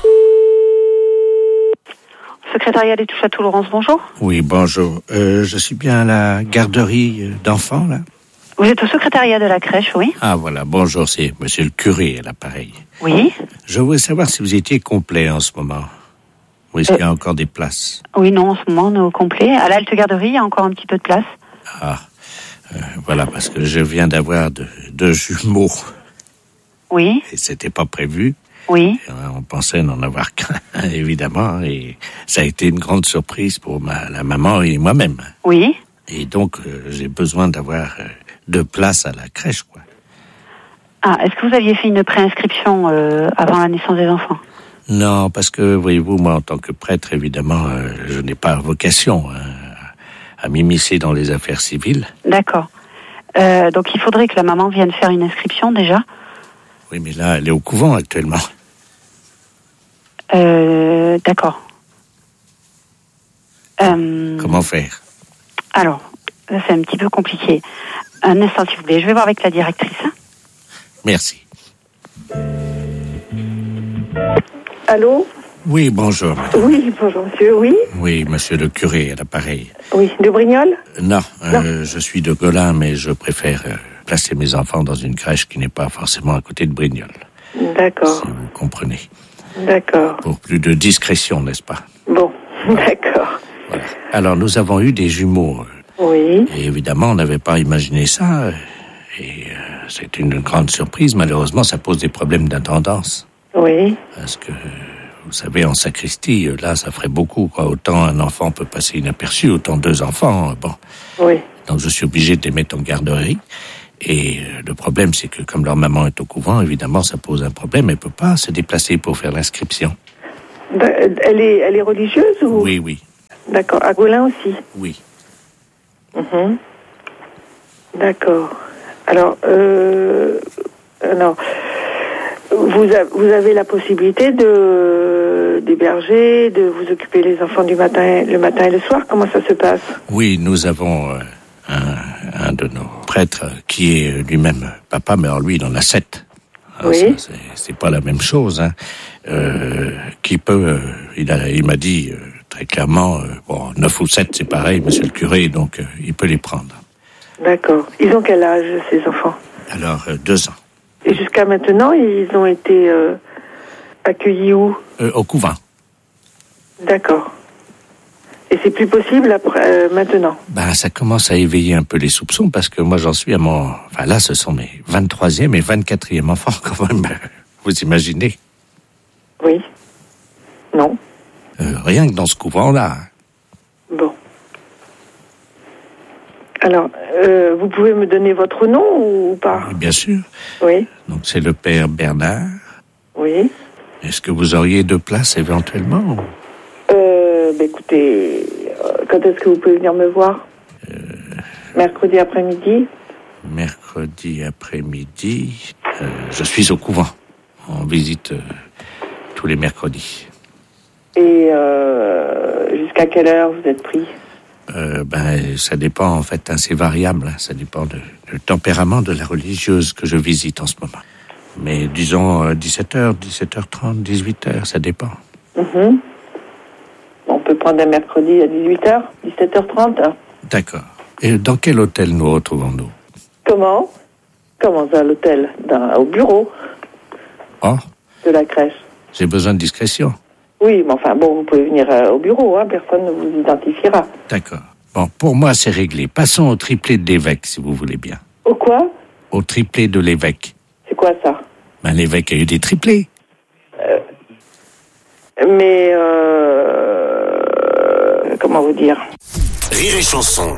Speaker 21: Secrétariat des touches à tout, Laurence, bonjour.
Speaker 10: Oui, bonjour. Euh, je suis bien à la garderie euh, d'enfants, là?
Speaker 21: Vous êtes au secrétariat de la crèche, oui?
Speaker 10: Ah, voilà. Bonjour, c'est monsieur le curé à l'appareil.
Speaker 21: Oui.
Speaker 10: Je voulais savoir si vous étiez complet en ce moment. Ou est-ce
Speaker 21: Euh.
Speaker 10: qu'il y a encore des places?
Speaker 21: Oui, non, en ce moment, on est au complet. À l'Alte Garderie, il y a encore un petit peu de place.
Speaker 10: Ah, euh, voilà, parce que je viens d'avoir de- deux jumeaux.
Speaker 21: Oui.
Speaker 10: Et c'était pas prévu.
Speaker 21: Oui.
Speaker 10: Euh, On pensait n'en avoir qu'un, évidemment, et ça a été une grande surprise pour ma, la maman et moi-même.
Speaker 21: Oui.
Speaker 10: Et donc, euh, j'ai besoin d'avoir euh, deux places à la crèche, quoi.
Speaker 21: Ah, est-ce que vous aviez fait une préinscription euh, avant la naissance des enfants?
Speaker 10: Non, parce que, voyez-vous, moi, en tant que prêtre, évidemment, euh, je n'ai pas vocation hein, à m'immiscer dans les affaires civiles.
Speaker 21: D'accord. Euh, donc, il faudrait que la maman vienne faire une inscription, déjà.
Speaker 10: Oui, mais là, elle est au couvent actuellement.
Speaker 21: Euh, d'accord. Euh,
Speaker 10: Comment faire?
Speaker 21: alors, là, c'est un petit peu compliqué. Un instant, s'il vous plaît. Je vais voir avec la directrice. hein.
Speaker 10: Merci.
Speaker 5: Allô?
Speaker 10: Oui, bonjour. madame.
Speaker 5: Oui, bonjour monsieur, oui?
Speaker 10: Oui, monsieur le curé à l'appareil.
Speaker 5: Oui, de Brignoles?
Speaker 10: Non, euh, je suis de Golin, mais je préfère euh, placer mes enfants dans une crèche qui n'est pas forcément à côté de Brignoles.
Speaker 5: D'accord,
Speaker 10: Si vous comprenez.
Speaker 5: d'accord.
Speaker 10: Pour plus de discrétion, n'est-ce pas?
Speaker 5: Bon, d'accord.
Speaker 10: Alors, nous avons eu des jumeaux. euh,
Speaker 5: Oui,
Speaker 10: Et évidemment, on n'avait pas imaginé ça. euh, Et euh, c'est une grande surprise. Malheureusement, ça pose des problèmes d'intendance.
Speaker 5: oui,
Speaker 10: Parce que,
Speaker 17: vous savez, en sacristie, là, ça ferait beaucoup, quoi. Autant un enfant peut passer inaperçu, autant deux enfants, bon.
Speaker 5: Oui.
Speaker 17: Donc je suis obligé de les mettre en garderie. Et euh, le problème, c'est que comme leur maman est au couvent, évidemment, ça pose un problème. Elle peut pas se déplacer pour faire l'inscription.
Speaker 5: Ben, elle est, elle est religieuse ou?
Speaker 17: Oui, oui.
Speaker 5: D'accord. À Gaulin aussi?
Speaker 17: Oui.
Speaker 5: Mhm. D'accord. Alors, euh, alors, vous, a, vous avez la possibilité de d'héberger, de vous occuper les enfants du matin, le matin et le soir. Comment ça se passe?
Speaker 17: Oui, nous avons euh, un, un de nos prêtres qui est lui-même papa, mais alors lui, il en a sept. Alors,
Speaker 5: oui.
Speaker 17: ça, c'est, c'est pas la même chose, hein. Euh, qui peut, euh, il a, il m'a dit euh, très clairement, euh, bon, neuf ou sept, c'est pareil, monsieur le curé, donc euh, il peut les prendre.
Speaker 5: D'accord. Ils ont quel âge, ces enfants?
Speaker 17: Alors, euh, deux ans.
Speaker 5: Et jusqu'à maintenant, ils ont été euh, accueillis où?
Speaker 17: Euh, au couvent.
Speaker 5: D'accord. Et c'est plus possible après, euh, maintenant?
Speaker 17: Ben, ça commence à éveiller un peu les soupçons, parce que moi, j'en suis à mon... Enfin, là, ce sont mes vingt-troisième et vingt-quatrième enfants, quand même. Vous imaginez?
Speaker 5: Oui. Non.
Speaker 17: Euh, rien que dans ce couvent-là.
Speaker 5: Bon. Alors, euh, vous pouvez me donner votre nom ou pas?
Speaker 17: Oui, bien sûr.
Speaker 5: Oui.
Speaker 17: Donc, c'est le père Bernard.
Speaker 5: Oui.
Speaker 17: Est-ce que vous auriez deux places, éventuellement?
Speaker 5: Euh, bah écoutez, euh, quand est-ce que vous pouvez venir me voir? euh... Mercredi après-midi?
Speaker 17: Mercredi après-midi, euh, je suis au couvent. On visite euh, tous les mercredis.
Speaker 5: Et euh, jusqu'à quelle heure vous êtes pris?
Speaker 17: Euh, ben, ça dépend, en fait, hein, c'est variable. Hein, ça dépend de, du tempérament de la religieuse que je visite en ce moment. Mais disons euh, dix-sept heures, dix-sept heures trente, dix-huit heures, ça dépend.
Speaker 5: Mm-hmm. On peut prendre un mercredi à dix-huit heures, dix-sept heures trente. Hein.
Speaker 17: D'accord. Et dans quel hôtel nous retrouvons-nous?
Speaker 5: Comment? Comment ça, l'hôtel? Dans, au bureau.
Speaker 17: Oh.
Speaker 5: De la crèche.
Speaker 17: J'ai besoin de discrétion.
Speaker 5: Oui, mais enfin, bon, vous pouvez venir euh, au bureau, hein, personne ne vous identifiera.
Speaker 17: D'accord. Bon, pour moi, c'est réglé. Passons au triplé de l'évêque, si vous voulez bien.
Speaker 5: Au quoi?
Speaker 17: Au triplé de l'évêque.
Speaker 5: C'est quoi ça?
Speaker 17: Ben, l'évêque a eu des triplés.
Speaker 5: Euh, mais, euh, comment vous dire?
Speaker 2: Rire et chanson.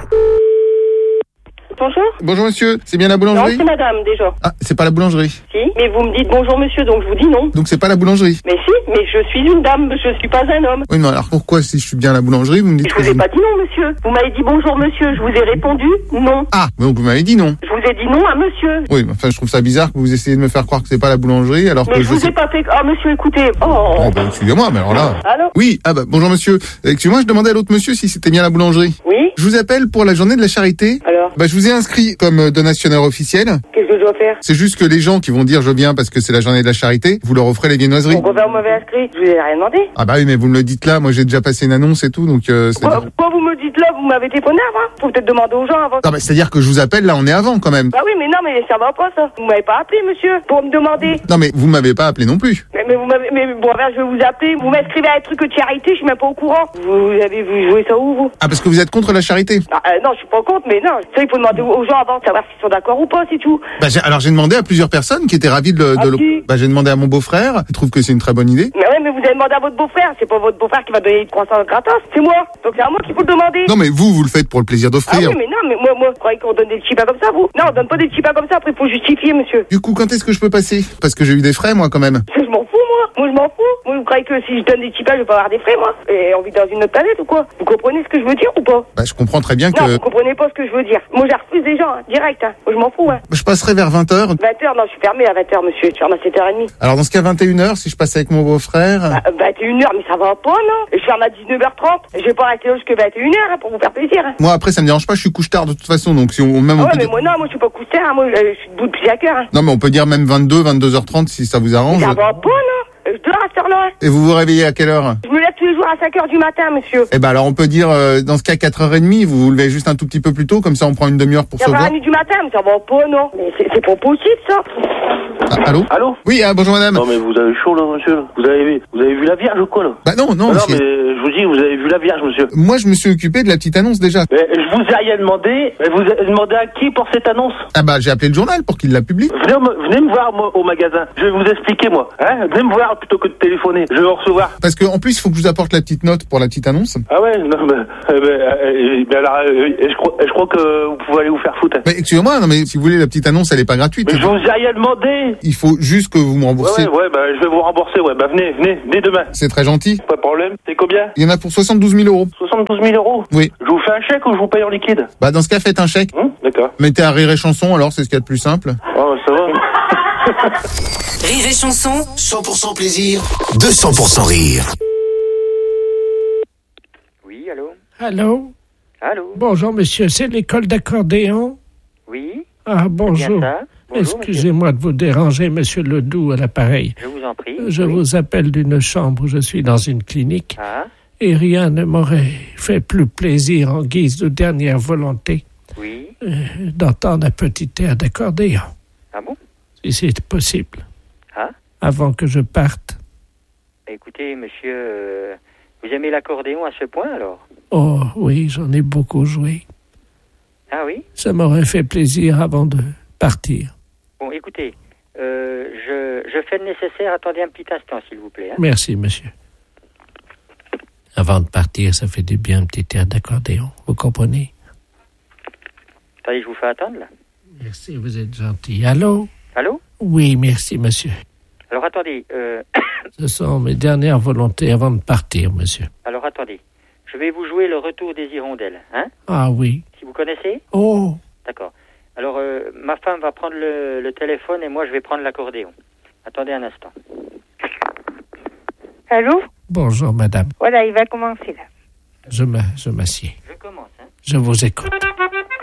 Speaker 21: Bonjour.
Speaker 4: Bonjour monsieur, c'est bien la boulangerie?
Speaker 21: Non, c'est madame, déjà.
Speaker 4: Ah, c'est pas la boulangerie?
Speaker 21: Si, mais vous me dites bonjour monsieur, donc je vous dis non.
Speaker 4: Donc c'est pas la boulangerie?
Speaker 21: Mais si, mais je suis une dame, je suis pas un homme.
Speaker 4: Oui, mais alors pourquoi si je suis bien à la boulangerie, vous me dites
Speaker 21: Je
Speaker 4: que
Speaker 21: vous ai pas dit non monsieur. Vous m'avez dit bonjour monsieur, je vous ai répondu non.
Speaker 4: Ah, donc vous m'avez dit non.
Speaker 21: Je vous ai dit non à monsieur.
Speaker 4: Oui, mais enfin je trouve ça bizarre que vous essayez de me faire croire que c'est pas la boulangerie alors
Speaker 21: mais
Speaker 4: que
Speaker 21: je
Speaker 4: je
Speaker 21: vous
Speaker 4: sais...
Speaker 21: ai pas fait... Oh monsieur, écoutez, oh...
Speaker 4: Oh, bah, excusez-moi, mais alors là...
Speaker 21: Allô?
Speaker 4: Oui, ah bah bonjour monsieur. Excusez-moi, je demandais à l'autre monsieur si c'était bien la boulangerie.
Speaker 21: Oui.
Speaker 4: Je vous appelle pour la journée de la charité.
Speaker 21: Alors?
Speaker 4: Bah je vous ai inscrit comme donationnaire officiel.
Speaker 21: Qu'est-ce que je dois faire?
Speaker 4: C'est juste que les gens qui vont dire je viens parce que c'est la journée de la charité, vous leur offrez les viennoiseries.
Speaker 21: Pourquoi vous m'avez inscrit? Je vous ai rien demandé.
Speaker 4: Ah bah oui, mais vous me le dites là, moi j'ai déjà passé une annonce et tout, donc... Euh, c'est...
Speaker 21: Pourquoi, pourquoi vous me dites là, vous m'avez téléphoné avant? Faut peut-être demander aux gens avant.
Speaker 4: Ah bah c'est-à-dire que je vous appelle, là on est avant quand même.
Speaker 21: Bah oui, mais non, mais ça va pas ça. Vous m'avez pas appelé monsieur, pour me demander.
Speaker 4: Non mais vous m'avez pas appelé non plus.
Speaker 21: Mais, mais vous m'avez... Mais bon, ben, je vais vous appeler. Vous m'inscrivez à un truc de charité, je suis même pas au courant. Vous, vous avez vu jouer ça où, vous?
Speaker 4: Ah parce que vous êtes contre la charité?
Speaker 21: Ah, euh, non, je suis pas contre, mais non. Ça, il faut demander aux gens avant de savoir s'ils sont d'accord ou pas, c'est tout.
Speaker 4: Bah j'ai, alors j'ai demandé à plusieurs personnes qui étaient ravies de le...
Speaker 21: À
Speaker 4: De le...
Speaker 21: qui?
Speaker 4: Bah j'ai demandé à mon beau-frère, il trouve que c'est une très bonne idée.
Speaker 21: Mais ouais, mais vous avez demandé à votre beau-frère. C'est pas votre beau-frère qui va donner trois cents gratos, c'est moi. Donc c'est à moi qu'il faut le demander.
Speaker 4: Non mais vous, vous le faites pour le plaisir
Speaker 21: Ah
Speaker 4: d'offrir.
Speaker 21: oui, mais non, mais moi, moi, vous croyez qu'on donne des chipas comme ça, vous? Non, on donne pas des chipas comme ça, après il faut justifier, monsieur.
Speaker 4: Du coup, quand est-ce que je peux passer? Parce que j'ai eu des frais, moi, quand même.
Speaker 21: Je m'en fous, moi. Moi, je m'en fous. Moi, vous croyez que si je donne des chipas, je vais pas avoir des frais, moi? Et on vit dans une autre planète ou quoi? Vous comprenez ce que je veux dire ou pas?
Speaker 4: Bah, je comprends très bien que...
Speaker 21: Non, vous comprenez pas ce que je veux dire. Moi, je refuse des gens, hein, direct, hein. Moi, je m'en fous, hein.
Speaker 4: Je passerai vers vingt heures.
Speaker 21: vingt heures, non, je suis fermé à vingt heures, monsieur. Je ferme à sept heures trente.
Speaker 4: Alors, dans ce cas, vingt et une heures, si je passe avec mon beau-frère...
Speaker 21: Bah, vingt et une heures, mais ça va pas, non? Je ferme à dix-neuf heures trente. Je vais pas rester là jusqu'à vingt et une heures, hein, pour vous faire plaisir, hein.
Speaker 4: Moi, après, ça me dérange pas, je suis couche-tard de toute façon, donc si on... Même
Speaker 21: Ah
Speaker 4: on
Speaker 21: ouais,
Speaker 4: peut
Speaker 21: mais
Speaker 4: dire...
Speaker 21: moi, non, moi, je suis pas couche-tard, hein. Moi, je, je suis debout depuis cinq heures, hein.
Speaker 4: Non, mais on peut dire même vingt-deux, vingt-deux heures trente, si ça vous arrange.
Speaker 21: Ça va pas, non? Je dors à cette heure-là, hein.
Speaker 4: Et vous vous réveillez à quelle heure?
Speaker 21: Je me lève tous les jours à cinq heures du matin, monsieur.
Speaker 4: Eh ben alors, on peut dire, euh, dans ce cas, quatre heures trente, vous vous levez juste un tout petit peu plus tôt, comme ça on prend une demi-heure pour se voir.
Speaker 21: quatre heures trente du matin, mais ça va pas, non? Mais c'est c'est pas possible, ça.
Speaker 4: Ah, allô
Speaker 6: Allô
Speaker 4: Oui, ah, bonjour madame.
Speaker 6: Non mais vous avez chaud là, monsieur. Vous avez, vous avez vu la Vierge ou quoi là?
Speaker 4: Bah non, non,
Speaker 6: Non,
Speaker 4: monsieur.
Speaker 6: mais je vous dis, vous avez vu la Vierge, monsieur.
Speaker 4: Moi, je me suis occupé de la petite annonce déjà.
Speaker 6: Mais je vous ai rien demandé. Mais vous avez demandé à qui pour cette annonce?
Speaker 4: Ah bah, j'ai appelé le journal pour qu'il la publie.
Speaker 6: Venez, me- venez me voir moi, au magasin. Je vais vous expliquer moi. Hein, venez me voir plutôt que de téléphoner. Je vais vous recevoir.
Speaker 4: Parce que en plus, il faut que je vous apporte la petite note pour la petite annonce.
Speaker 6: Ah ouais, non mais, euh, mais, euh, mais alors, euh, je crois, je crois que vous pouvez aller vous faire foutre.
Speaker 4: Mais excusez-moi, non mais si vous voulez, la petite annonce, elle est pas gratuite.
Speaker 6: Mais je vous ai rien demandé.
Speaker 4: Il faut juste que vous me remboursez.
Speaker 6: Ouais, ouais, ouais, bah, je vais vous rembourser, ouais. Bah, venez, venez, venez demain.
Speaker 4: C'est très gentil.
Speaker 6: Pas de problème. C'est combien?
Speaker 4: Il y en a pour soixante-douze mille euros.
Speaker 6: soixante-douze mille euros?
Speaker 4: Oui.
Speaker 6: Je vous fais un chèque ou je vous paye en liquide?
Speaker 4: Bah, dans ce cas, faites un chèque.
Speaker 6: Hum, d'accord.
Speaker 4: Mettez à Rire et Chanson, alors, c'est ce qu'il y a de plus simple.
Speaker 6: Oh, ça va.
Speaker 7: Rire et chanson,
Speaker 2: cent pour cent plaisir, deux cents pour cent rire.
Speaker 22: Oui, allô?
Speaker 10: Allô?
Speaker 22: Allô?
Speaker 10: Bonjour, monsieur, c'est l'école d'accordéon?
Speaker 22: Oui?
Speaker 10: Ah, bonjour.
Speaker 22: C'est bien ça. Bonjour,
Speaker 10: Excusez-moi de vous déranger, monsieur Ledoux, à l'appareil.
Speaker 22: Je vous en prie.
Speaker 10: Je
Speaker 22: Oui.
Speaker 10: vous appelle d'une chambre où je suis dans une clinique.
Speaker 22: Ah,
Speaker 10: Et rien ne m'aurait fait plus plaisir en guise de dernière volonté
Speaker 22: oui.
Speaker 10: euh, d'entendre un petit air d'accordéon.
Speaker 22: Ah bon?
Speaker 10: Si c'est possible.
Speaker 22: Ah?
Speaker 10: Avant que je parte.
Speaker 22: Écoutez, monsieur, euh, vous aimez l'accordéon à ce point, alors?
Speaker 10: Oh oui, j'en ai beaucoup joué.
Speaker 22: Ah oui?
Speaker 10: Ça m'aurait fait plaisir avant de partir.
Speaker 22: Bon, écoutez, euh, je, je fais le nécessaire. Attendez un petit instant, s'il vous plaît. Hein?
Speaker 10: Merci, monsieur. Avant de partir, ça fait du bien un petit air d'accordéon. Vous comprenez?
Speaker 22: Attendez, je vous fais attendre, là.
Speaker 10: Merci, vous êtes gentil. Allô?
Speaker 22: Allô?
Speaker 10: Oui, merci, monsieur.
Speaker 22: Alors, attendez, euh,
Speaker 10: Ce sont mes dernières volontés avant de partir, monsieur.
Speaker 22: alors, attendez. Je vais vous jouer le retour des hirondelles, hein?
Speaker 10: Ah oui.
Speaker 22: Si vous connaissez?
Speaker 10: Oh!
Speaker 22: D'accord. Alors, euh, ma femme va prendre le, le téléphone et moi, je vais prendre l'accordéon. Attendez un instant.
Speaker 16: Allô?
Speaker 10: Bonjour, madame.
Speaker 16: Voilà, il va commencer là.
Speaker 10: Je m'a- je m'assieds.
Speaker 22: Je commence, hein?
Speaker 10: Je vous écoute.